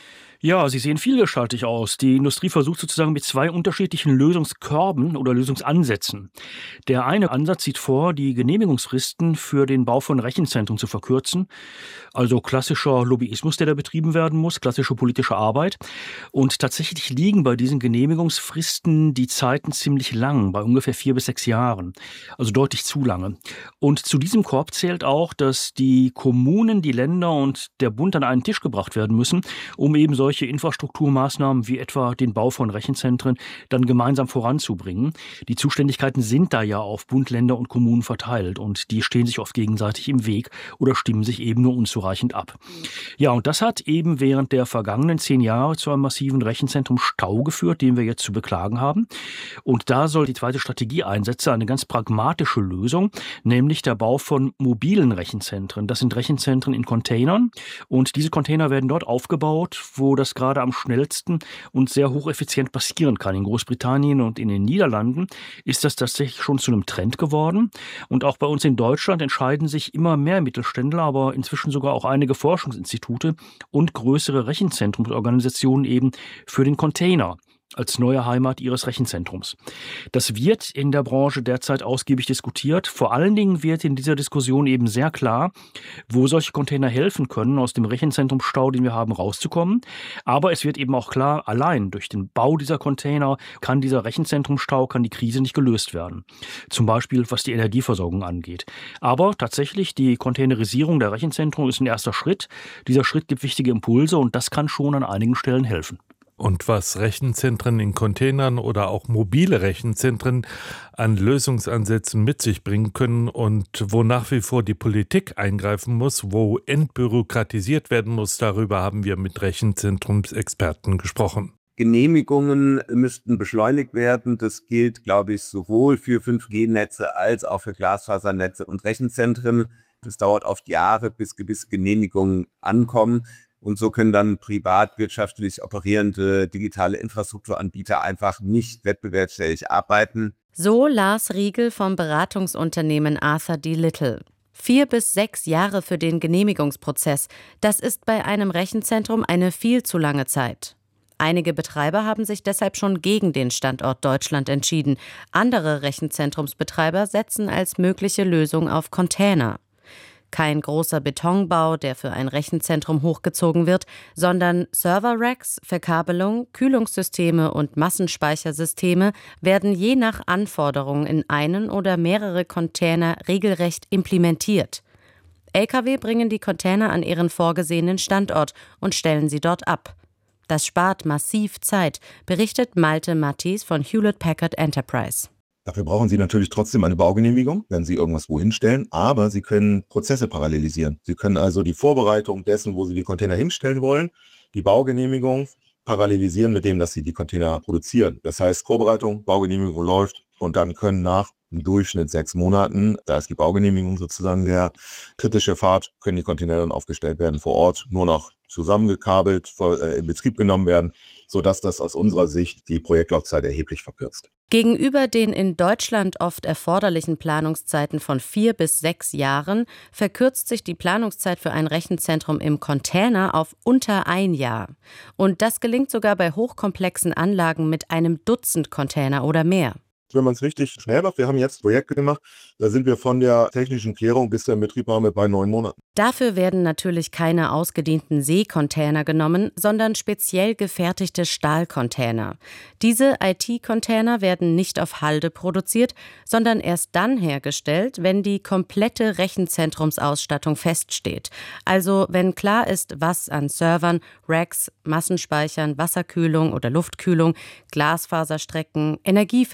Ja, sie sehen vielgestaltig aus. Die Industrie versucht sozusagen mit zwei unterschiedlichen Lösungskörben oder Lösungsansätzen. Der eine Ansatz sieht vor, die Genehmigungsfristen für den Bau von Rechenzentren zu verkürzen. Also klassischer Lobbyismus, der da betrieben werden muss, klassische politische Arbeit. Und tatsächlich liegen bei diesen Genehmigungsfristen die Zeiten ziemlich lang, bei ungefähr vier bis sechs Jahren. Also deutlich zu lange. Und zu diesem Korb zählt auch, dass die Kommunen, die Länder und der Bund an einen Tisch gebracht werden müssen, um eben solche solche Infrastrukturmaßnahmen wie etwa den Bau von Rechenzentren dann gemeinsam voranzubringen. Die Zuständigkeiten sind da ja auf Bund, Länder und Kommunen verteilt und die stehen sich oft gegenseitig im Weg oder stimmen sich eben nur unzureichend ab. Ja, und das hat eben während der vergangenen zehn Jahre zu einem massiven Rechenzentrumsstau geführt, den wir jetzt zu beklagen haben. Und da soll die zweite Strategie einsetzen, eine ganz pragmatische Lösung, nämlich der Bau von mobilen Rechenzentren. Das sind Rechenzentren in Containern und diese Container werden dort aufgebaut, wo das gerade am schnellsten und sehr hocheffizient passieren kann. In Großbritannien und in den Niederlanden ist das tatsächlich schon zu einem Trend geworden. Und auch bei uns in Deutschland entscheiden sich immer mehr Mittelständler, aber inzwischen sogar auch einige Forschungsinstitute und größere Rechenzentrumsorganisationen eben für den Container als neue Heimat ihres Rechenzentrums. Das wird in der Branche derzeit ausgiebig diskutiert. Vor allen Dingen wird in dieser Diskussion eben sehr klar, wo solche Container helfen können, aus dem Rechenzentrumsstau, den wir haben, rauszukommen. Aber es wird eben auch klar, allein durch den Bau dieser Container kann dieser Rechenzentrumsstau, kann die Krise nicht gelöst werden. Zum Beispiel, was die Energieversorgung angeht. Aber tatsächlich, die Containerisierung der Rechenzentren ist ein erster Schritt. Dieser Schritt gibt wichtige Impulse und das kann schon an einigen Stellen helfen. Und was Rechenzentren in Containern oder auch mobile Rechenzentren an Lösungsansätzen mit sich bringen können und wo nach wie vor die Politik eingreifen muss, wo entbürokratisiert werden muss, darüber haben wir mit Rechenzentrumsexperten gesprochen. Genehmigungen müssten beschleunigt werden. Das gilt, glaube ich, sowohl für fünf G Netze als auch für Glasfasernetze und Rechenzentren. Es dauert oft Jahre, bis gewisse Genehmigungen ankommen. Und so können dann privatwirtschaftlich operierende digitale Infrastrukturanbieter einfach nicht wettbewerbsfähig arbeiten. So Lars Riegel vom Beratungsunternehmen Arthur D. Little. Vier bis sechs Jahre für den Genehmigungsprozess. Das ist bei einem Rechenzentrum eine viel zu lange Zeit. Einige Betreiber haben sich deshalb schon gegen den Standort Deutschland entschieden. Andere Rechenzentrumsbetreiber setzen als mögliche Lösung auf Container. Kein großer Betonbau, der für ein Rechenzentrum hochgezogen wird, sondern Server-Racks, Verkabelung, Kühlungssysteme und Massenspeichersysteme werden je nach Anforderung in einen oder mehrere Container regelrecht implementiert. L K W bringen die Container an ihren vorgesehenen Standort und stellen sie dort ab. Das spart massiv Zeit, berichtet Malte Mattis von Hewlett Packard Enterprise. Dafür brauchen Sie natürlich trotzdem eine Baugenehmigung, wenn Sie irgendwas wohin stellen, aber Sie können Prozesse parallelisieren. Sie können also die Vorbereitung dessen, wo Sie die Container hinstellen wollen, die Baugenehmigung parallelisieren mit dem, dass Sie die Container produzieren. Das heißt, Vorbereitung, Baugenehmigung läuft und dann können nach im Durchschnitt sechs Monaten, da ist die Baugenehmigung sozusagen der kritische Pfad, können die Container dann aufgestellt werden vor Ort, nur noch zusammengekabelt, in Betrieb genommen werden, sodass das aus unserer Sicht die Projektlaufzeit erheblich verkürzt. Gegenüber den in Deutschland oft erforderlichen Planungszeiten von vier bis sechs Jahren verkürzt sich die Planungszeit für ein Rechenzentrum im Container auf unter ein Jahr. Und das gelingt sogar bei hochkomplexen Anlagen mit einem Dutzend Container oder mehr. Wenn man es richtig schnell macht, wir haben jetzt Projekte gemacht, da sind wir von der technischen Klärung bis zur Inbetriebnahme bei neun Monaten. Dafür werden natürlich keine ausgedienten Seekontainer genommen, sondern speziell gefertigte Stahlcontainer. Diese I T-Container werden nicht auf Halde produziert, sondern erst dann hergestellt, wenn die komplette Rechenzentrumsausstattung feststeht. Also wenn klar ist, was an Servern, Racks, Massenspeichern, Wasserkühlung oder Luftkühlung, Glasfaserstrecken, Energieversorgung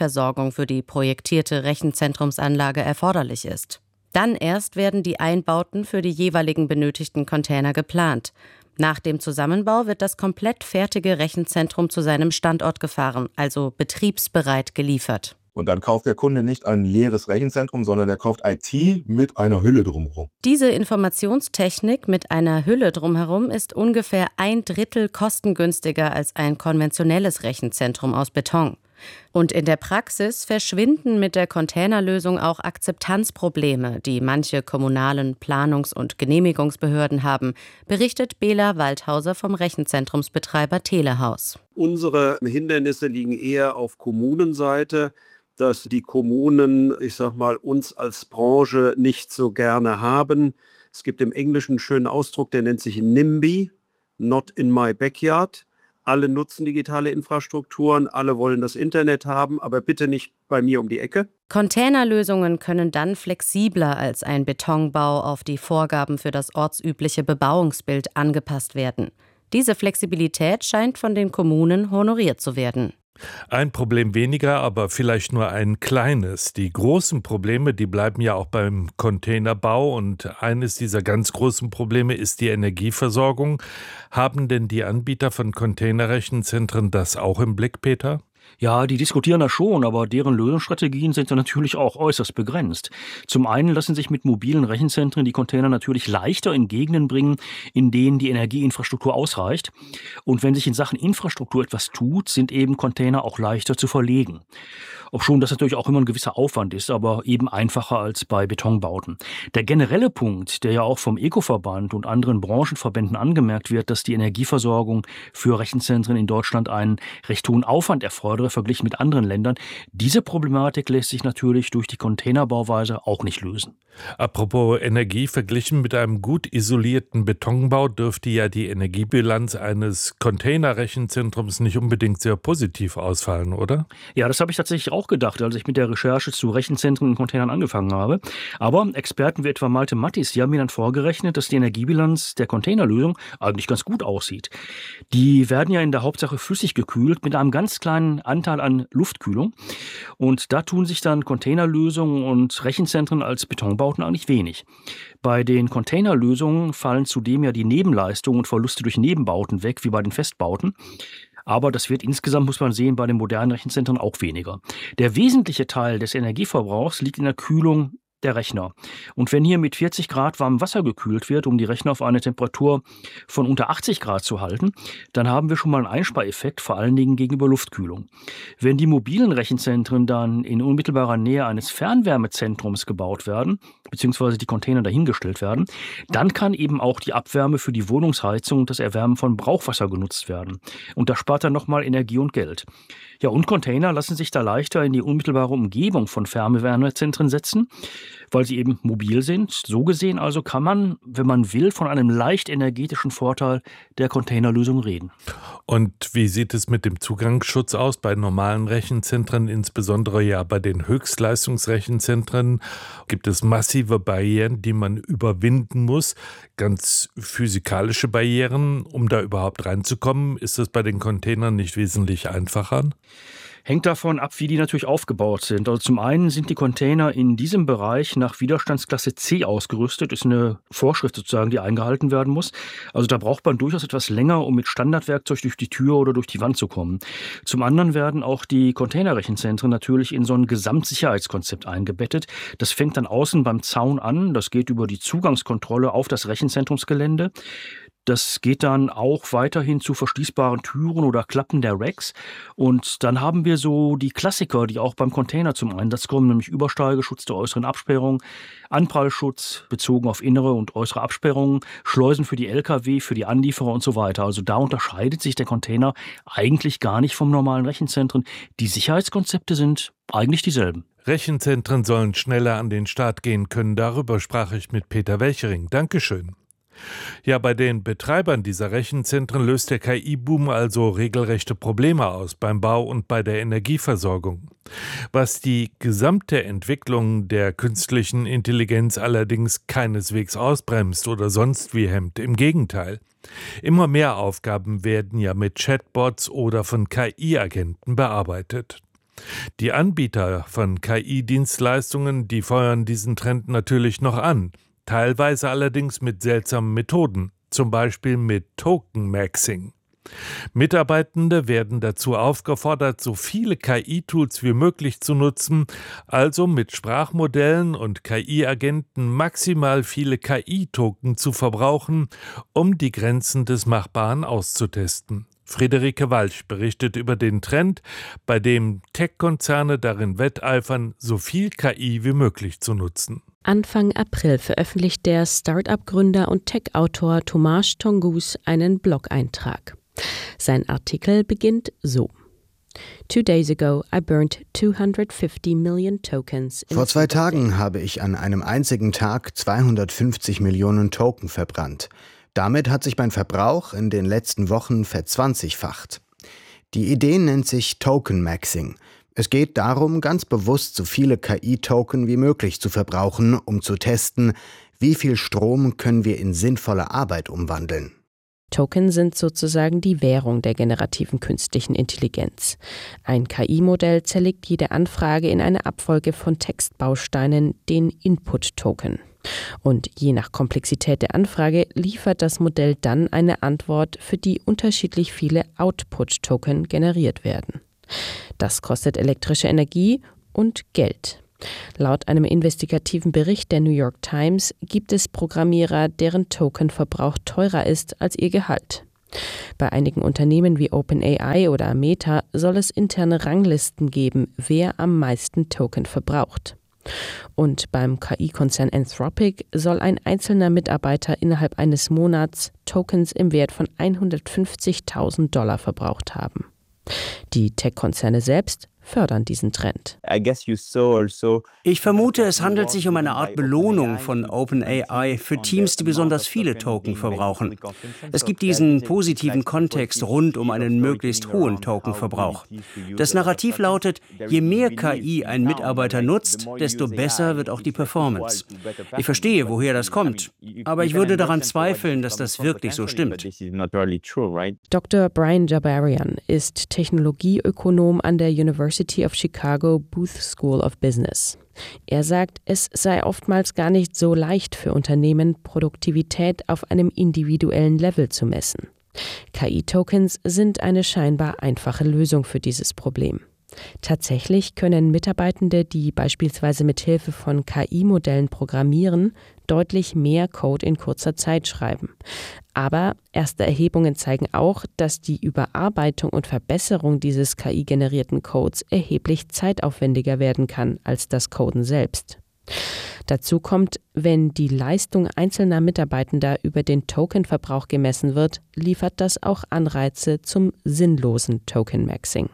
Finanzierung für die projektierte Rechenzentrumsanlage erforderlich ist. Dann erst werden die Einbauten für die jeweiligen benötigten Container geplant. Nach dem Zusammenbau wird das komplett fertige Rechenzentrum zu seinem Standort gefahren, also betriebsbereit geliefert. Und dann kauft der Kunde nicht ein leeres Rechenzentrum, sondern er kauft I T mit einer Hülle drumherum. Diese Informationstechnik mit einer Hülle drumherum ist ungefähr ein Drittel kostengünstiger als ein konventionelles Rechenzentrum aus Beton. Und in der Praxis verschwinden mit der Containerlösung auch Akzeptanzprobleme, die manche kommunalen Planungs- und Genehmigungsbehörden haben, berichtet Bela Waldhauser vom Rechenzentrumsbetreiber Telehaus. Unsere Hindernisse liegen eher auf Kommunenseite, dass die Kommunen, ich sag mal, uns als Branche nicht so gerne haben. Es gibt im Englischen einen schönen Ausdruck, der nennt sich NIMBY, Not in my backyard. Alle nutzen digitale Infrastrukturen, alle wollen das Internet haben, aber bitte nicht bei mir um die Ecke. Containerlösungen können dann flexibler als ein Betonbau auf die Vorgaben für das ortsübliche Bebauungsbild angepasst werden. Diese Flexibilität scheint von den Kommunen honoriert zu werden. Ein Problem weniger, aber vielleicht nur ein kleines. Die großen Probleme, die bleiben ja auch beim Containerbau und eines dieser ganz großen Probleme ist die Energieversorgung. Haben denn die Anbieter von Containerrechenzentren das auch im Blick, Peter? Ja, die diskutieren das schon, aber deren Lösungsstrategien sind dann natürlich auch äußerst begrenzt. Zum einen lassen sich mit mobilen Rechenzentren die Container natürlich leichter in Gegenden bringen, in denen die Energieinfrastruktur ausreicht. Und wenn sich in Sachen Infrastruktur etwas tut, sind eben Container auch leichter zu verlegen. Obschon das natürlich auch immer ein gewisser Aufwand ist, aber eben einfacher als bei Betonbauten. Der generelle Punkt, der ja auch vom Eco-Verband und anderen Branchenverbänden angemerkt wird, dass die Energieversorgung für Rechenzentren in Deutschland einen recht hohen Aufwand erfordere, verglichen mit anderen Ländern. Diese Problematik lässt sich natürlich durch die Containerbauweise auch nicht lösen. Apropos Energie, verglichen mit einem gut isolierten Betonbau dürfte ja die Energiebilanz eines Containerrechenzentrums nicht unbedingt sehr positiv ausfallen, oder? Ja, das habe ich tatsächlich auch gedacht, als ich mit der Recherche zu Rechenzentren in Containern angefangen habe. Aber Experten wie etwa Malte Mattis, die haben mir dann vorgerechnet, dass die Energiebilanz der Containerlösung eigentlich ganz gut aussieht. Die werden ja in der Hauptsache flüssig gekühlt mit einem ganz kleinen Anteil an Luftkühlung. Und da tun sich dann Containerlösungen und Rechenzentren als Betonbauten eigentlich wenig. Bei den Containerlösungen fallen zudem ja die Nebenleistungen und Verluste durch Nebenbauten weg, wie bei den Festbauten. Aber das wird insgesamt, muss man sehen, bei den modernen Rechenzentren auch weniger. Der wesentliche Teil des Energieverbrauchs liegt in der Kühlung der Rechner. Und wenn hier mit vierzig Grad warmem Wasser gekühlt wird, um die Rechner auf eine Temperatur von unter achtzig Grad zu halten, dann haben wir schon mal einen Einspareffekt, vor allen Dingen gegenüber Luftkühlung. Wenn die mobilen Rechenzentren dann in unmittelbarer Nähe eines Fernwärmezentrums gebaut werden, beziehungsweise die Container dahingestellt werden, dann kann eben auch die Abwärme für die Wohnungsheizung und das Erwärmen von Brauchwasser genutzt werden. Und das spart dann nochmal Energie und Geld. Ja, und Container lassen sich da leichter in die unmittelbare Umgebung von Fernwärmezentren setzen, weil sie eben mobil sind. So gesehen also kann man, wenn man will, von einem leicht energetischen Vorteil der Containerlösung reden. Und wie sieht es mit dem Zugangsschutz aus bei normalen Rechenzentren, insbesondere ja bei den Höchstleistungsrechenzentren? Gibt es massive Barrieren, die man überwinden muss? Ganz physikalische Barrieren, um da überhaupt reinzukommen? Ist das bei den Containern nicht wesentlich einfacher? Hängt davon ab, wie die natürlich aufgebaut sind. Also zum einen sind die Container in diesem Bereich nach Widerstandsklasse C ausgerüstet. Ist eine Vorschrift sozusagen, die eingehalten werden muss. Also da braucht man durchaus etwas länger, um mit Standardwerkzeug durch die Tür oder durch die Wand zu kommen. Zum anderen werden auch die Containerrechenzentren natürlich in so ein Gesamtsicherheitskonzept eingebettet. Das fängt dann außen beim Zaun an. Das geht über die Zugangskontrolle auf das Rechenzentrumsgelände. Das geht dann auch weiterhin zu verschließbaren Türen oder Klappen der Racks. Und dann haben wir so die Klassiker, die auch beim Container zum Einsatz kommen, nämlich Übersteigeschutz der äußeren Absperrung, Anprallschutz bezogen auf innere und äußere Absperrungen, Schleusen für die L K W, für die Anlieferer und so weiter. Also da unterscheidet sich der Container eigentlich gar nicht vom normalen Rechenzentren. Die Sicherheitskonzepte sind eigentlich dieselben. Rechenzentren sollen schneller an den Start gehen können. Darüber sprach ich mit Peter Welchering. Dankeschön. Ja, bei den Betreibern dieser Rechenzentren löst der K I-Boom also regelrechte Probleme aus beim Bau und bei der Energieversorgung. Was die gesamte Entwicklung der künstlichen Intelligenz allerdings keineswegs ausbremst oder sonst wie hemmt. Im Gegenteil. Immer mehr Aufgaben werden ja mit Chatbots oder von K I-Agenten bearbeitet. Die Anbieter von K I-Dienstleistungen, die feuern diesen Trend natürlich noch an, teilweise allerdings mit seltsamen Methoden, zum Beispiel mit Token Maxing. Mitarbeitende werden dazu aufgefordert, so viele K I-Tools wie möglich zu nutzen, also mit Sprachmodellen und K I-Agenten maximal viele K I-Token zu verbrauchen, um die Grenzen des Machbaren auszutesten. Friederike Walch berichtet über den Trend, bei dem Tech-Konzerne darin wetteifern, so viel K I wie möglich zu nutzen. Anfang April veröffentlicht der Start-up-Gründer und Tech-Autor Tomáš Tongus einen Blog-Eintrag. Sein Artikel beginnt so. Two days ago, I burned two hundred fifty million tokens. Vor zwei Tagen habe ich an einem einzigen Tag zweihundertfünfzig Millionen Token verbrannt. Damit hat sich mein Verbrauch in den letzten Wochen verzwanzigfacht. Die Idee nennt sich Token Maxing. Es geht darum, ganz bewusst so viele K I-Token wie möglich zu verbrauchen, um zu testen, wie viel Strom können wir in sinnvolle Arbeit umwandeln. Token sind sozusagen die Währung der generativen künstlichen Intelligenz. Ein K I-Modell zerlegt jede Anfrage in eine Abfolge von Textbausteinen, den Input-Token. Und je nach Komplexität der Anfrage liefert das Modell dann eine Antwort, für die unterschiedlich viele Output-Token generiert werden. Das kostet elektrische Energie und Geld. Laut einem investigativen Bericht der New York Times gibt es Programmierer, deren Tokenverbrauch teurer ist als ihr Gehalt. Bei einigen Unternehmen wie OpenAI oder Meta soll es interne Ranglisten geben, wer am meisten Token verbraucht. Und beim K I-Konzern Anthropic soll ein einzelner Mitarbeiter innerhalb eines Monats Tokens im Wert von hundertfünfzigtausend Dollar verbraucht haben. Die Tech-Konzerne selbst fördern diesen Trend. Ich vermute, es handelt sich um eine Art Belohnung von OpenAI für Teams, die besonders viele Token verbrauchen. Es gibt diesen positiven Kontext rund um einen möglichst hohen Tokenverbrauch. Das Narrativ lautet, je mehr K I ein Mitarbeiter nutzt, desto besser wird auch die Performance. Ich verstehe, woher das kommt, aber ich würde daran zweifeln, dass das wirklich so stimmt. Doktor Brian Jabarian ist Technologieökonom an der University of Chicago Booth School of Business. Er sagt, es sei oftmals gar nicht so leicht für Unternehmen, Produktivität auf einem individuellen Level zu messen. K I-Tokens sind eine scheinbar einfache Lösung für dieses Problem. Tatsächlich können Mitarbeitende, die beispielsweise mit Hilfe von K I-Modellen programmieren, deutlich mehr Code in kurzer Zeit schreiben. Aber erste Erhebungen zeigen auch, dass die Überarbeitung und Verbesserung dieses K I-generierten Codes erheblich zeitaufwendiger werden kann als das Coden selbst. Dazu kommt, wenn die Leistung einzelner Mitarbeitender über den Tokenverbrauch gemessen wird, liefert das auch Anreize zum sinnlosen Token-Maxing.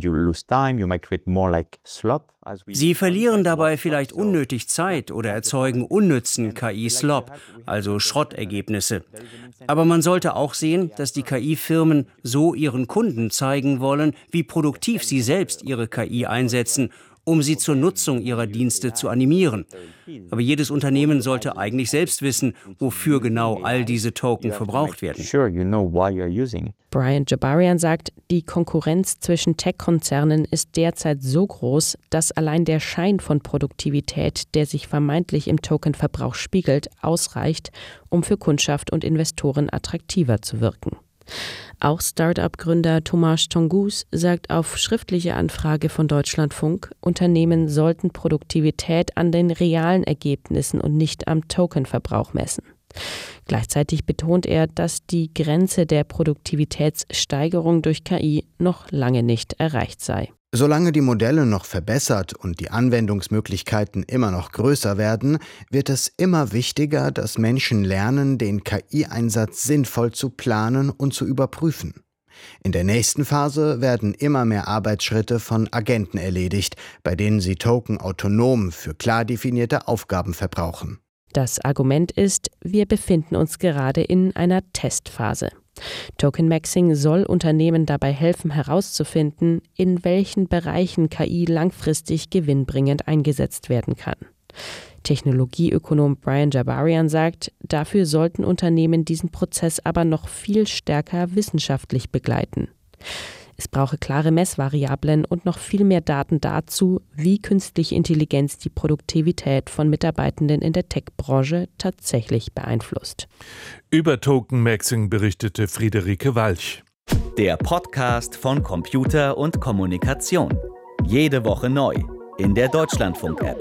Sie verlieren dabei vielleicht unnötig Zeit oder erzeugen unnützen K I-Slop, also Schrottergebnisse. Aber man sollte auch sehen, dass die K I-Firmen so ihren Kunden zeigen wollen, wie produktiv sie selbst ihre K I einsetzen, um sie zur Nutzung ihrer Dienste zu animieren. Aber jedes Unternehmen sollte eigentlich selbst wissen, wofür genau all diese Token verbraucht werden. Brian Jabarian sagt, die Konkurrenz zwischen Tech-Konzernen ist derzeit so groß, dass allein der Schein von Produktivität, der sich vermeintlich im Tokenverbrauch spiegelt, ausreicht, um für Kundschaft und Investoren attraktiver zu wirken. Auch Start-up-Gründer Tomáš Tongus sagt auf schriftliche Anfrage von Deutschlandfunk, Unternehmen sollten Produktivität an den realen Ergebnissen und nicht am Tokenverbrauch messen. Gleichzeitig betont er, dass die Grenze der Produktivitätssteigerung durch K I noch lange nicht erreicht sei. Solange die Modelle noch verbessert und die Anwendungsmöglichkeiten immer noch größer werden, wird es immer wichtiger, dass Menschen lernen, den K I-Einsatz sinnvoll zu planen und zu überprüfen. In der nächsten Phase werden immer mehr Arbeitsschritte von Agenten erledigt, bei denen sie Token autonom für klar definierte Aufgaben verbrauchen. Das Argument ist, wir befinden uns gerade in einer Testphase. Token Maxing soll Unternehmen dabei helfen, herauszufinden, in welchen Bereichen K I langfristig gewinnbringend eingesetzt werden kann. Technologieökonom Brian Jabarian sagt, dafür sollten Unternehmen diesen Prozess aber noch viel stärker wissenschaftlich begleiten. Es brauche klare Messvariablen und noch viel mehr Daten dazu, wie künstliche Intelligenz die Produktivität von Mitarbeitenden in der Tech-Branche tatsächlich beeinflusst. Über Token Maxing berichtete Friederike Walch. Der Podcast von Computer und Kommunikation. Jede Woche neu in der Deutschlandfunk-App.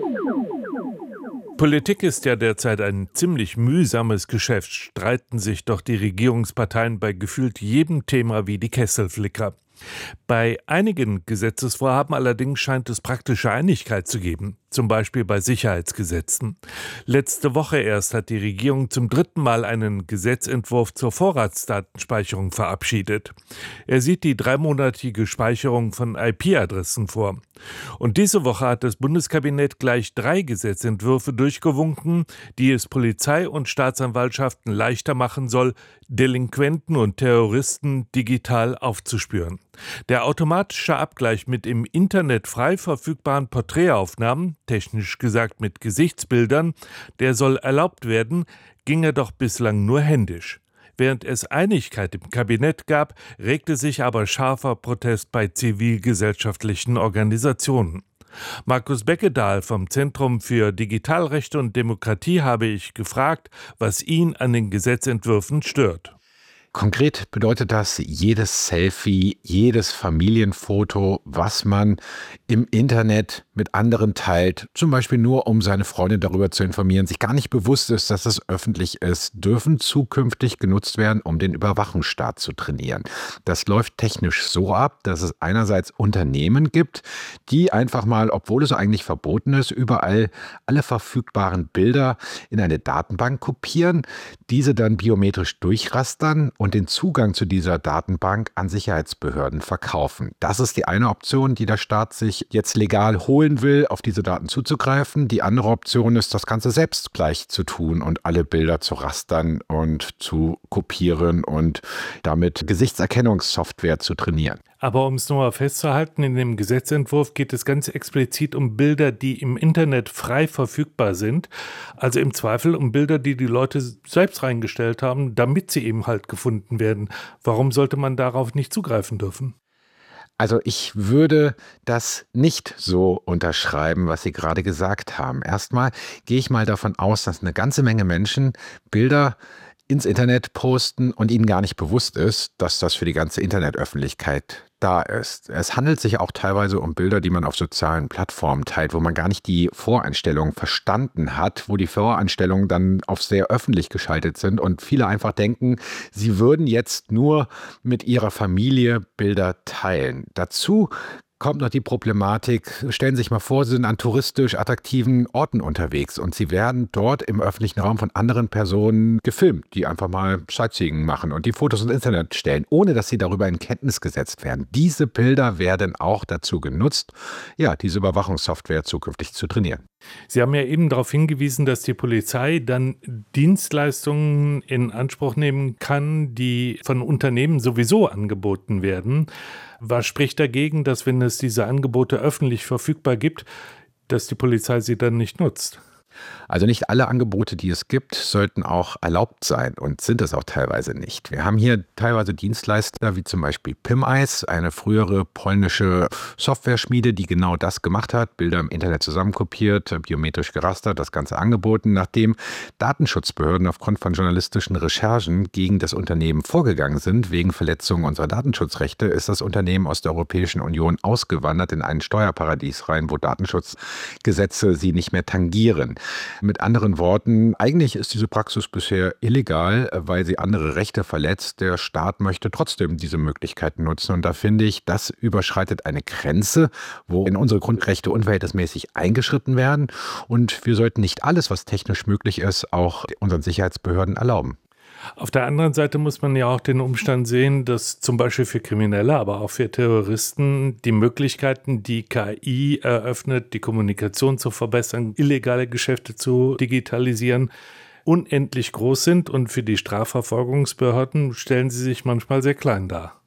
Politik ist ja derzeit ein ziemlich mühsames Geschäft, streiten sich doch die Regierungsparteien bei gefühlt jedem Thema wie die Kesselflicker. Bei einigen Gesetzesvorhaben allerdings scheint es praktische Einigkeit zu geben, zum Beispiel bei Sicherheitsgesetzen. Letzte Woche erst hat die Regierung zum dritten Mal einen Gesetzentwurf zur Vorratsdatenspeicherung verabschiedet. Er sieht die dreimonatige Speicherung von I P-Adressen vor. Und diese Woche hat das Bundeskabinett gleich drei Gesetzentwürfe durchgewunken, die es Polizei und Staatsanwaltschaften leichter machen soll, Delinquenten und Terroristen digital aufzuspüren. Der automatische Abgleich mit im Internet frei verfügbaren Porträtaufnahmen, technisch gesagt mit Gesichtsbildern, der soll erlaubt werden, ginge doch bislang nur händisch. Während es Einigkeit im Kabinett gab, regte sich aber scharfer Protest bei zivilgesellschaftlichen Organisationen. Markus Beckedahl vom Zentrum für Digitalrechte und Demokratie habe ich gefragt, was ihn an den Gesetzentwürfen stört. Konkret bedeutet das, jedes Selfie, jedes Familienfoto, was man im Internet mit anderen teilt, zum Beispiel nur um seine Freundin darüber zu informieren, sich gar nicht bewusst ist, dass es öffentlich ist, dürfen zukünftig genutzt werden, um den Überwachungsstaat zu trainieren. Das läuft technisch so ab, dass es einerseits Unternehmen gibt, die einfach mal, obwohl es eigentlich verboten ist, überall alle verfügbaren Bilder in eine Datenbank kopieren, diese dann biometrisch durchrastern und den Zugang zu dieser Datenbank an Sicherheitsbehörden verkaufen. Das ist die eine Option, die der Staat sich jetzt legal holen will, auf diese Daten zuzugreifen. Die andere Option ist, das Ganze selbst gleich zu tun und alle Bilder zu rastern und zu kopieren und damit Gesichtserkennungssoftware zu trainieren. Aber um es nochmal festzuhalten, in dem Gesetzentwurf geht es ganz explizit um Bilder, die im Internet frei verfügbar sind. Also im Zweifel um Bilder, die die Leute selbst reingestellt haben, damit sie eben halt gefunden werden. Warum sollte man darauf nicht zugreifen dürfen? Also ich würde das nicht so unterschreiben, was Sie gerade gesagt haben. Erstmal gehe ich mal davon aus, dass eine ganze Menge Menschen Bilder ins Internet posten und ihnen gar nicht bewusst ist, dass das für die ganze Internetöffentlichkeit da ist. Es handelt sich auch teilweise um Bilder, die man auf sozialen Plattformen teilt, wo man gar nicht die Voreinstellungen verstanden hat, wo die Voreinstellungen dann auf sehr öffentlich geschaltet sind und viele einfach denken, sie würden jetzt nur mit ihrer Familie Bilder teilen. Dazu kommt noch die Problematik, stellen Sie sich mal vor, Sie sind an touristisch attraktiven Orten unterwegs und Sie werden dort im öffentlichen Raum von anderen Personen gefilmt, die einfach mal Sightseeing machen und die Fotos ins Internet stellen, ohne dass sie darüber in Kenntnis gesetzt werden. Diese Bilder werden auch dazu genutzt, ja, diese Überwachungssoftware zukünftig zu trainieren. Sie haben ja eben darauf hingewiesen, dass die Polizei dann Dienstleistungen in Anspruch nehmen kann, die von Unternehmen sowieso angeboten werden. Was spricht dagegen, dass, wenn es diese Angebote öffentlich verfügbar gibt, dass die Polizei sie dann nicht nutzt? Also nicht alle Angebote, die es gibt, sollten auch erlaubt sein und sind es auch teilweise nicht. Wir haben hier teilweise Dienstleister wie zum Beispiel Pimeyes, eine frühere polnische Software-Schmiede, die genau das gemacht hat, Bilder im Internet zusammenkopiert, biometrisch gerastert, das Ganze angeboten. Nachdem Datenschutzbehörden aufgrund von journalistischen Recherchen gegen das Unternehmen vorgegangen sind, wegen Verletzung unserer Datenschutzrechte, ist das Unternehmen aus der Europäischen Union ausgewandert in ein Steuerparadies rein, wo Datenschutzgesetze sie nicht mehr tangieren. Mit anderen Worten, eigentlich ist diese Praxis bisher illegal, weil sie andere Rechte verletzt. Der Staat möchte trotzdem diese Möglichkeiten nutzen. Und da finde ich, das überschreitet eine Grenze, wo in unsere Grundrechte unverhältnismäßig eingeschritten werden. Und wir sollten nicht alles, was technisch möglich ist, auch unseren Sicherheitsbehörden erlauben. Auf der anderen Seite muss man ja auch den Umstand sehen, dass zum Beispiel für Kriminelle, aber auch für Terroristen die Möglichkeiten, die K I eröffnet, die Kommunikation zu verbessern, illegale Geschäfte zu digitalisieren, unendlich groß sind und für die Strafverfolgungsbehörden stellen sie sich manchmal sehr klein dar.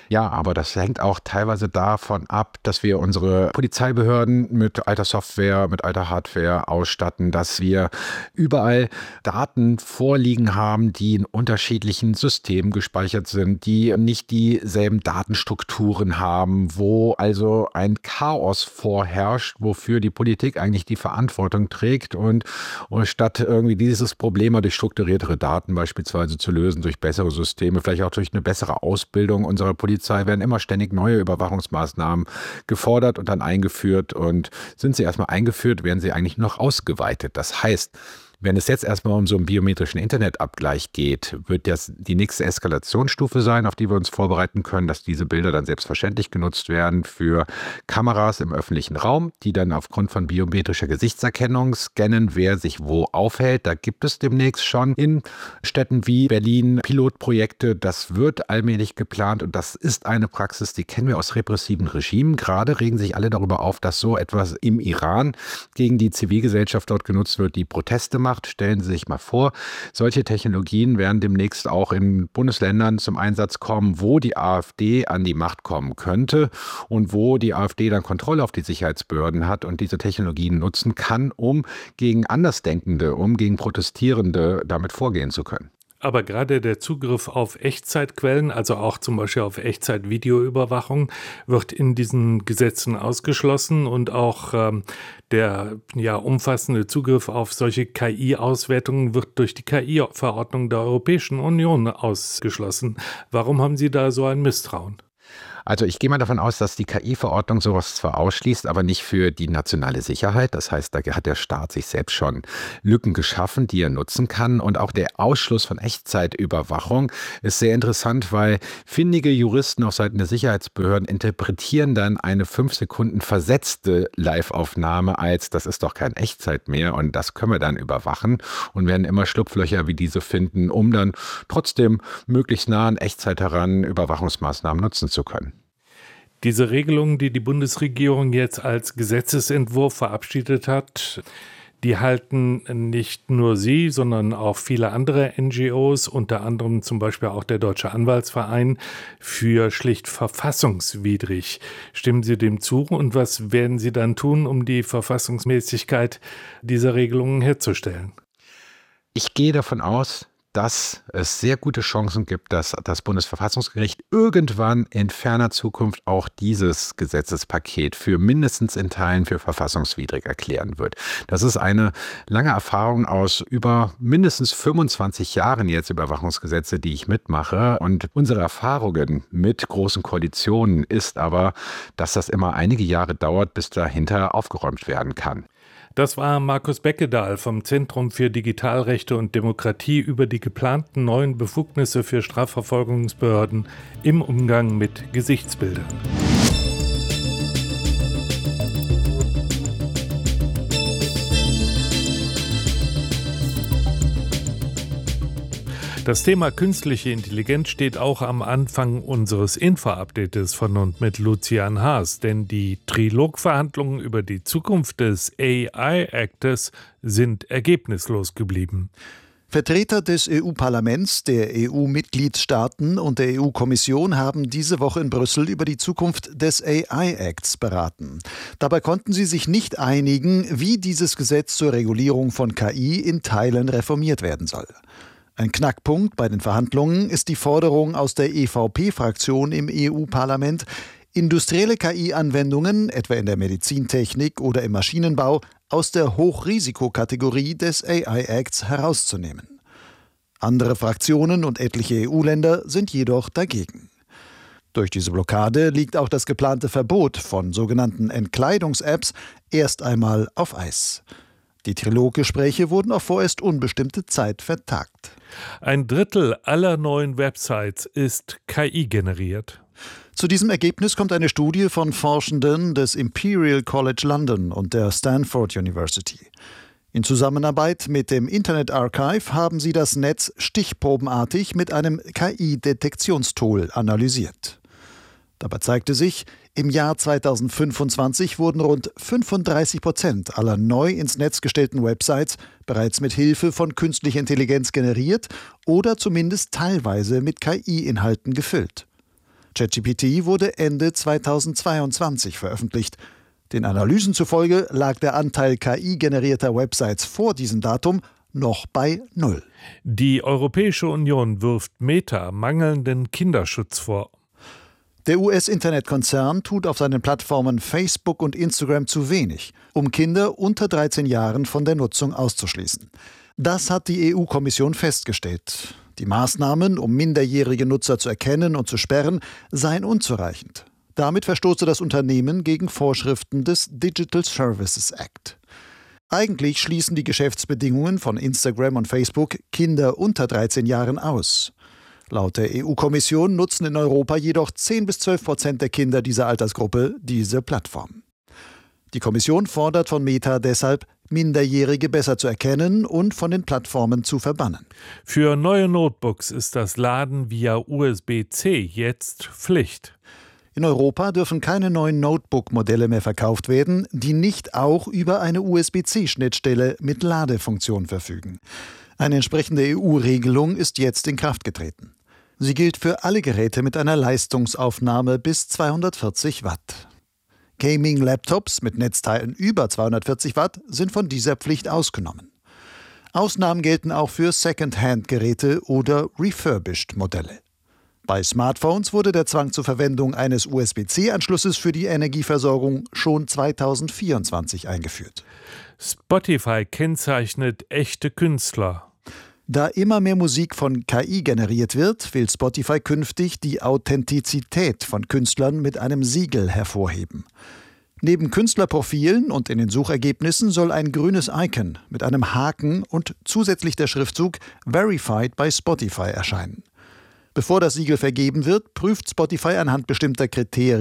Ja, aber das hängt auch teilweise davon ab, dass wir unsere Polizeibehörden mit alter Software, mit alter Hardware ausstatten, dass wir überall Daten vorliegen haben, die in unterschiedlichen Systemen gespeichert sind, die nicht dieselben Datenstrukturen haben, wo also ein Chaos vorherrscht, wofür die Politik eigentlich die Verantwortung trägt und, und statt irgendwie dieses Problem durch strukturiertere Daten beispielsweise zu lösen, durch bessere Systeme, vielleicht auch durch eine bessere Ausbildung unserer Polizei, werden immer ständig neue Überwachungsmaßnahmen gefordert und dann eingeführt. Und sind sie erstmal eingeführt, werden sie eigentlich noch ausgeweitet. Das heißt, wenn es jetzt erstmal um so einen biometrischen Internetabgleich geht, wird das die nächste Eskalationsstufe sein, auf die wir uns vorbereiten können, dass diese Bilder dann selbstverständlich genutzt werden für Kameras im öffentlichen Raum, die dann aufgrund von biometrischer Gesichtserkennung scannen, wer sich wo aufhält. Da gibt es demnächst schon in Städten wie Berlin Pilotprojekte. Das wird allmählich geplant und das ist eine Praxis, die kennen wir aus repressiven Regimen. Gerade regen sich alle darüber auf, dass so etwas im Iran gegen die Zivilgesellschaft dort genutzt wird, die Proteste macht. Stellen Sie sich mal vor, solche Technologien werden demnächst auch in Bundesländern zum Einsatz kommen, wo die AfD an die Macht kommen könnte und wo die AfD dann Kontrolle auf die Sicherheitsbehörden hat und diese Technologien nutzen kann, um gegen Andersdenkende, um gegen Protestierende damit vorgehen zu können. Aber gerade der Zugriff auf Echtzeitquellen, also auch zum Beispiel auf Echtzeit-Videoüberwachung, wird in diesen Gesetzen ausgeschlossen und auch ähm, der ja, umfassende Zugriff auf solche K I-Auswertungen wird durch die K I-Verordnung der Europäischen Union ausgeschlossen. Warum haben Sie da so ein Misstrauen? Also ich gehe mal davon aus, dass die K I-Verordnung sowas zwar ausschließt, aber nicht für die nationale Sicherheit. Das heißt, da hat der Staat sich selbst schon Lücken geschaffen, die er nutzen kann. Und auch der Ausschluss von Echtzeitüberwachung ist sehr interessant, weil findige Juristen auf Seiten der Sicherheitsbehörden interpretieren dann eine fünf Sekunden versetzte Live-Aufnahme als, das ist doch kein Echtzeit mehr und das können wir dann überwachen und werden immer Schlupflöcher wie diese finden, um dann trotzdem möglichst nah an Echtzeit heran Überwachungsmaßnahmen nutzen zu können. Diese Regelung, die die Bundesregierung jetzt als Gesetzesentwurf verabschiedet hat, die halten nicht nur Sie, sondern auch viele andere N G Os, unter anderem zum Beispiel auch der Deutsche Anwaltsverein, für schlicht verfassungswidrig. Stimmen Sie dem zu und was werden Sie dann tun, um die Verfassungsmäßigkeit dieser Regelungen herzustellen? Ich gehe davon aus, dass es sehr gute Chancen gibt, dass das Bundesverfassungsgericht irgendwann in ferner Zukunft auch dieses Gesetzespaket für mindestens in Teilen für verfassungswidrig erklären wird. Das ist eine lange Erfahrung aus über mindestens fünfundzwanzig Jahren jetzt Überwachungsgesetze, die ich mitmache. Und unsere Erfahrungen mit großen Koalitionen ist aber, dass das immer einige Jahre dauert, bis dahinter aufgeräumt werden kann. Das war Markus Beckedahl vom Zentrum für Digitalrechte und Demokratie über die geplanten neuen Befugnisse für Strafverfolgungsbehörden im Umgang mit Gesichtsbildern. Das Thema künstliche Intelligenz steht auch am Anfang unseres Info-Updates von und mit Lucian Haas, denn die Trilogverhandlungen über die Zukunft des A I-Actes sind ergebnislos geblieben. Vertreter des E U-Parlaments, der E U-Mitgliedstaaten und der E U-Kommission haben diese Woche in Brüssel über die Zukunft des A I-Acts beraten. Dabei konnten sie sich nicht einigen, wie dieses Gesetz zur Regulierung von K I in Teilen reformiert werden soll. Ein Knackpunkt bei den Verhandlungen ist die Forderung aus der E V P-Fraktion im E U-Parlament, industrielle K I-Anwendungen, etwa in der Medizintechnik oder im Maschinenbau, aus der Hochrisikokategorie des A I-Acts herauszunehmen. Andere Fraktionen und etliche E U-Länder sind jedoch dagegen. Durch diese Blockade liegt auch das geplante Verbot von sogenannten Entkleidungs-Apps erst einmal auf Eis. Die Triloggespräche wurden auf vorerst unbestimmte Zeit vertagt. Ein Drittel aller neuen Websites ist K I generiert. Zu diesem Ergebnis kommt eine Studie von Forschenden des Imperial College London und der Stanford University. In Zusammenarbeit mit dem Internet Archive haben sie das Netz stichprobenartig mit einem K I-Detektionstool analysiert. Dabei zeigte sich, im Jahr zweitausendfünfundzwanzig wurden rund fünfunddreißig Prozent aller neu ins Netz gestellten Websites bereits mit Hilfe von künstlicher Intelligenz generiert oder zumindest teilweise mit K I-Inhalten gefüllt. ChatGPT wurde Ende zweitausendzweiundzwanzig veröffentlicht. Den Analysen zufolge lag der Anteil K I-generierter Websites vor diesem Datum noch bei null. Die Europäische Union wirft Meta mangelnden Kinderschutz vor. Der U S-Internetkonzern tut auf seinen Plattformen Facebook und Instagram zu wenig, um Kinder unter dreizehn Jahren von der Nutzung auszuschließen. Das hat die E U-Kommission festgestellt. Die Maßnahmen, um minderjährige Nutzer zu erkennen und zu sperren, seien unzureichend. Damit verstoße das Unternehmen gegen Vorschriften des Digital Services Act. Eigentlich schließen die Geschäftsbedingungen von Instagram und Facebook Kinder unter dreizehn Jahren aus. Laut der E U-Kommission nutzen in Europa jedoch zehn bis zwölf Prozent der Kinder dieser Altersgruppe diese Plattform. Die Kommission fordert von Meta deshalb, Minderjährige besser zu erkennen und von den Plattformen zu verbannen. Für neue Notebooks ist das Laden via U S B C jetzt Pflicht. In Europa dürfen keine neuen Notebook-Modelle mehr verkauft werden, die nicht auch über eine U S B C-Schnittstelle mit Ladefunktion verfügen. Eine entsprechende E U-Regelung ist jetzt in Kraft getreten. Sie gilt für alle Geräte mit einer Leistungsaufnahme bis zweihundertvierzig Watt. Gaming-Laptops mit Netzteilen über zweihundertvierzig Watt sind von dieser Pflicht ausgenommen. Ausnahmen gelten auch für Second-Hand-Geräte oder Refurbished-Modelle. Bei Smartphones wurde der Zwang zur Verwendung eines U S B C-Anschlusses für die Energieversorgung schon zweitausendvierundzwanzig eingeführt. Spotify kennzeichnet echte Künstler. Da immer mehr Musik von K I generiert wird, will Spotify künftig die Authentizität von Künstlern mit einem Siegel hervorheben. Neben Künstlerprofilen und in den Suchergebnissen soll ein grünes Icon mit einem Haken und zusätzlich der Schriftzug Verified by Spotify erscheinen. Bevor das Siegel vergeben wird, prüft Spotify anhand bestimmter Kriterien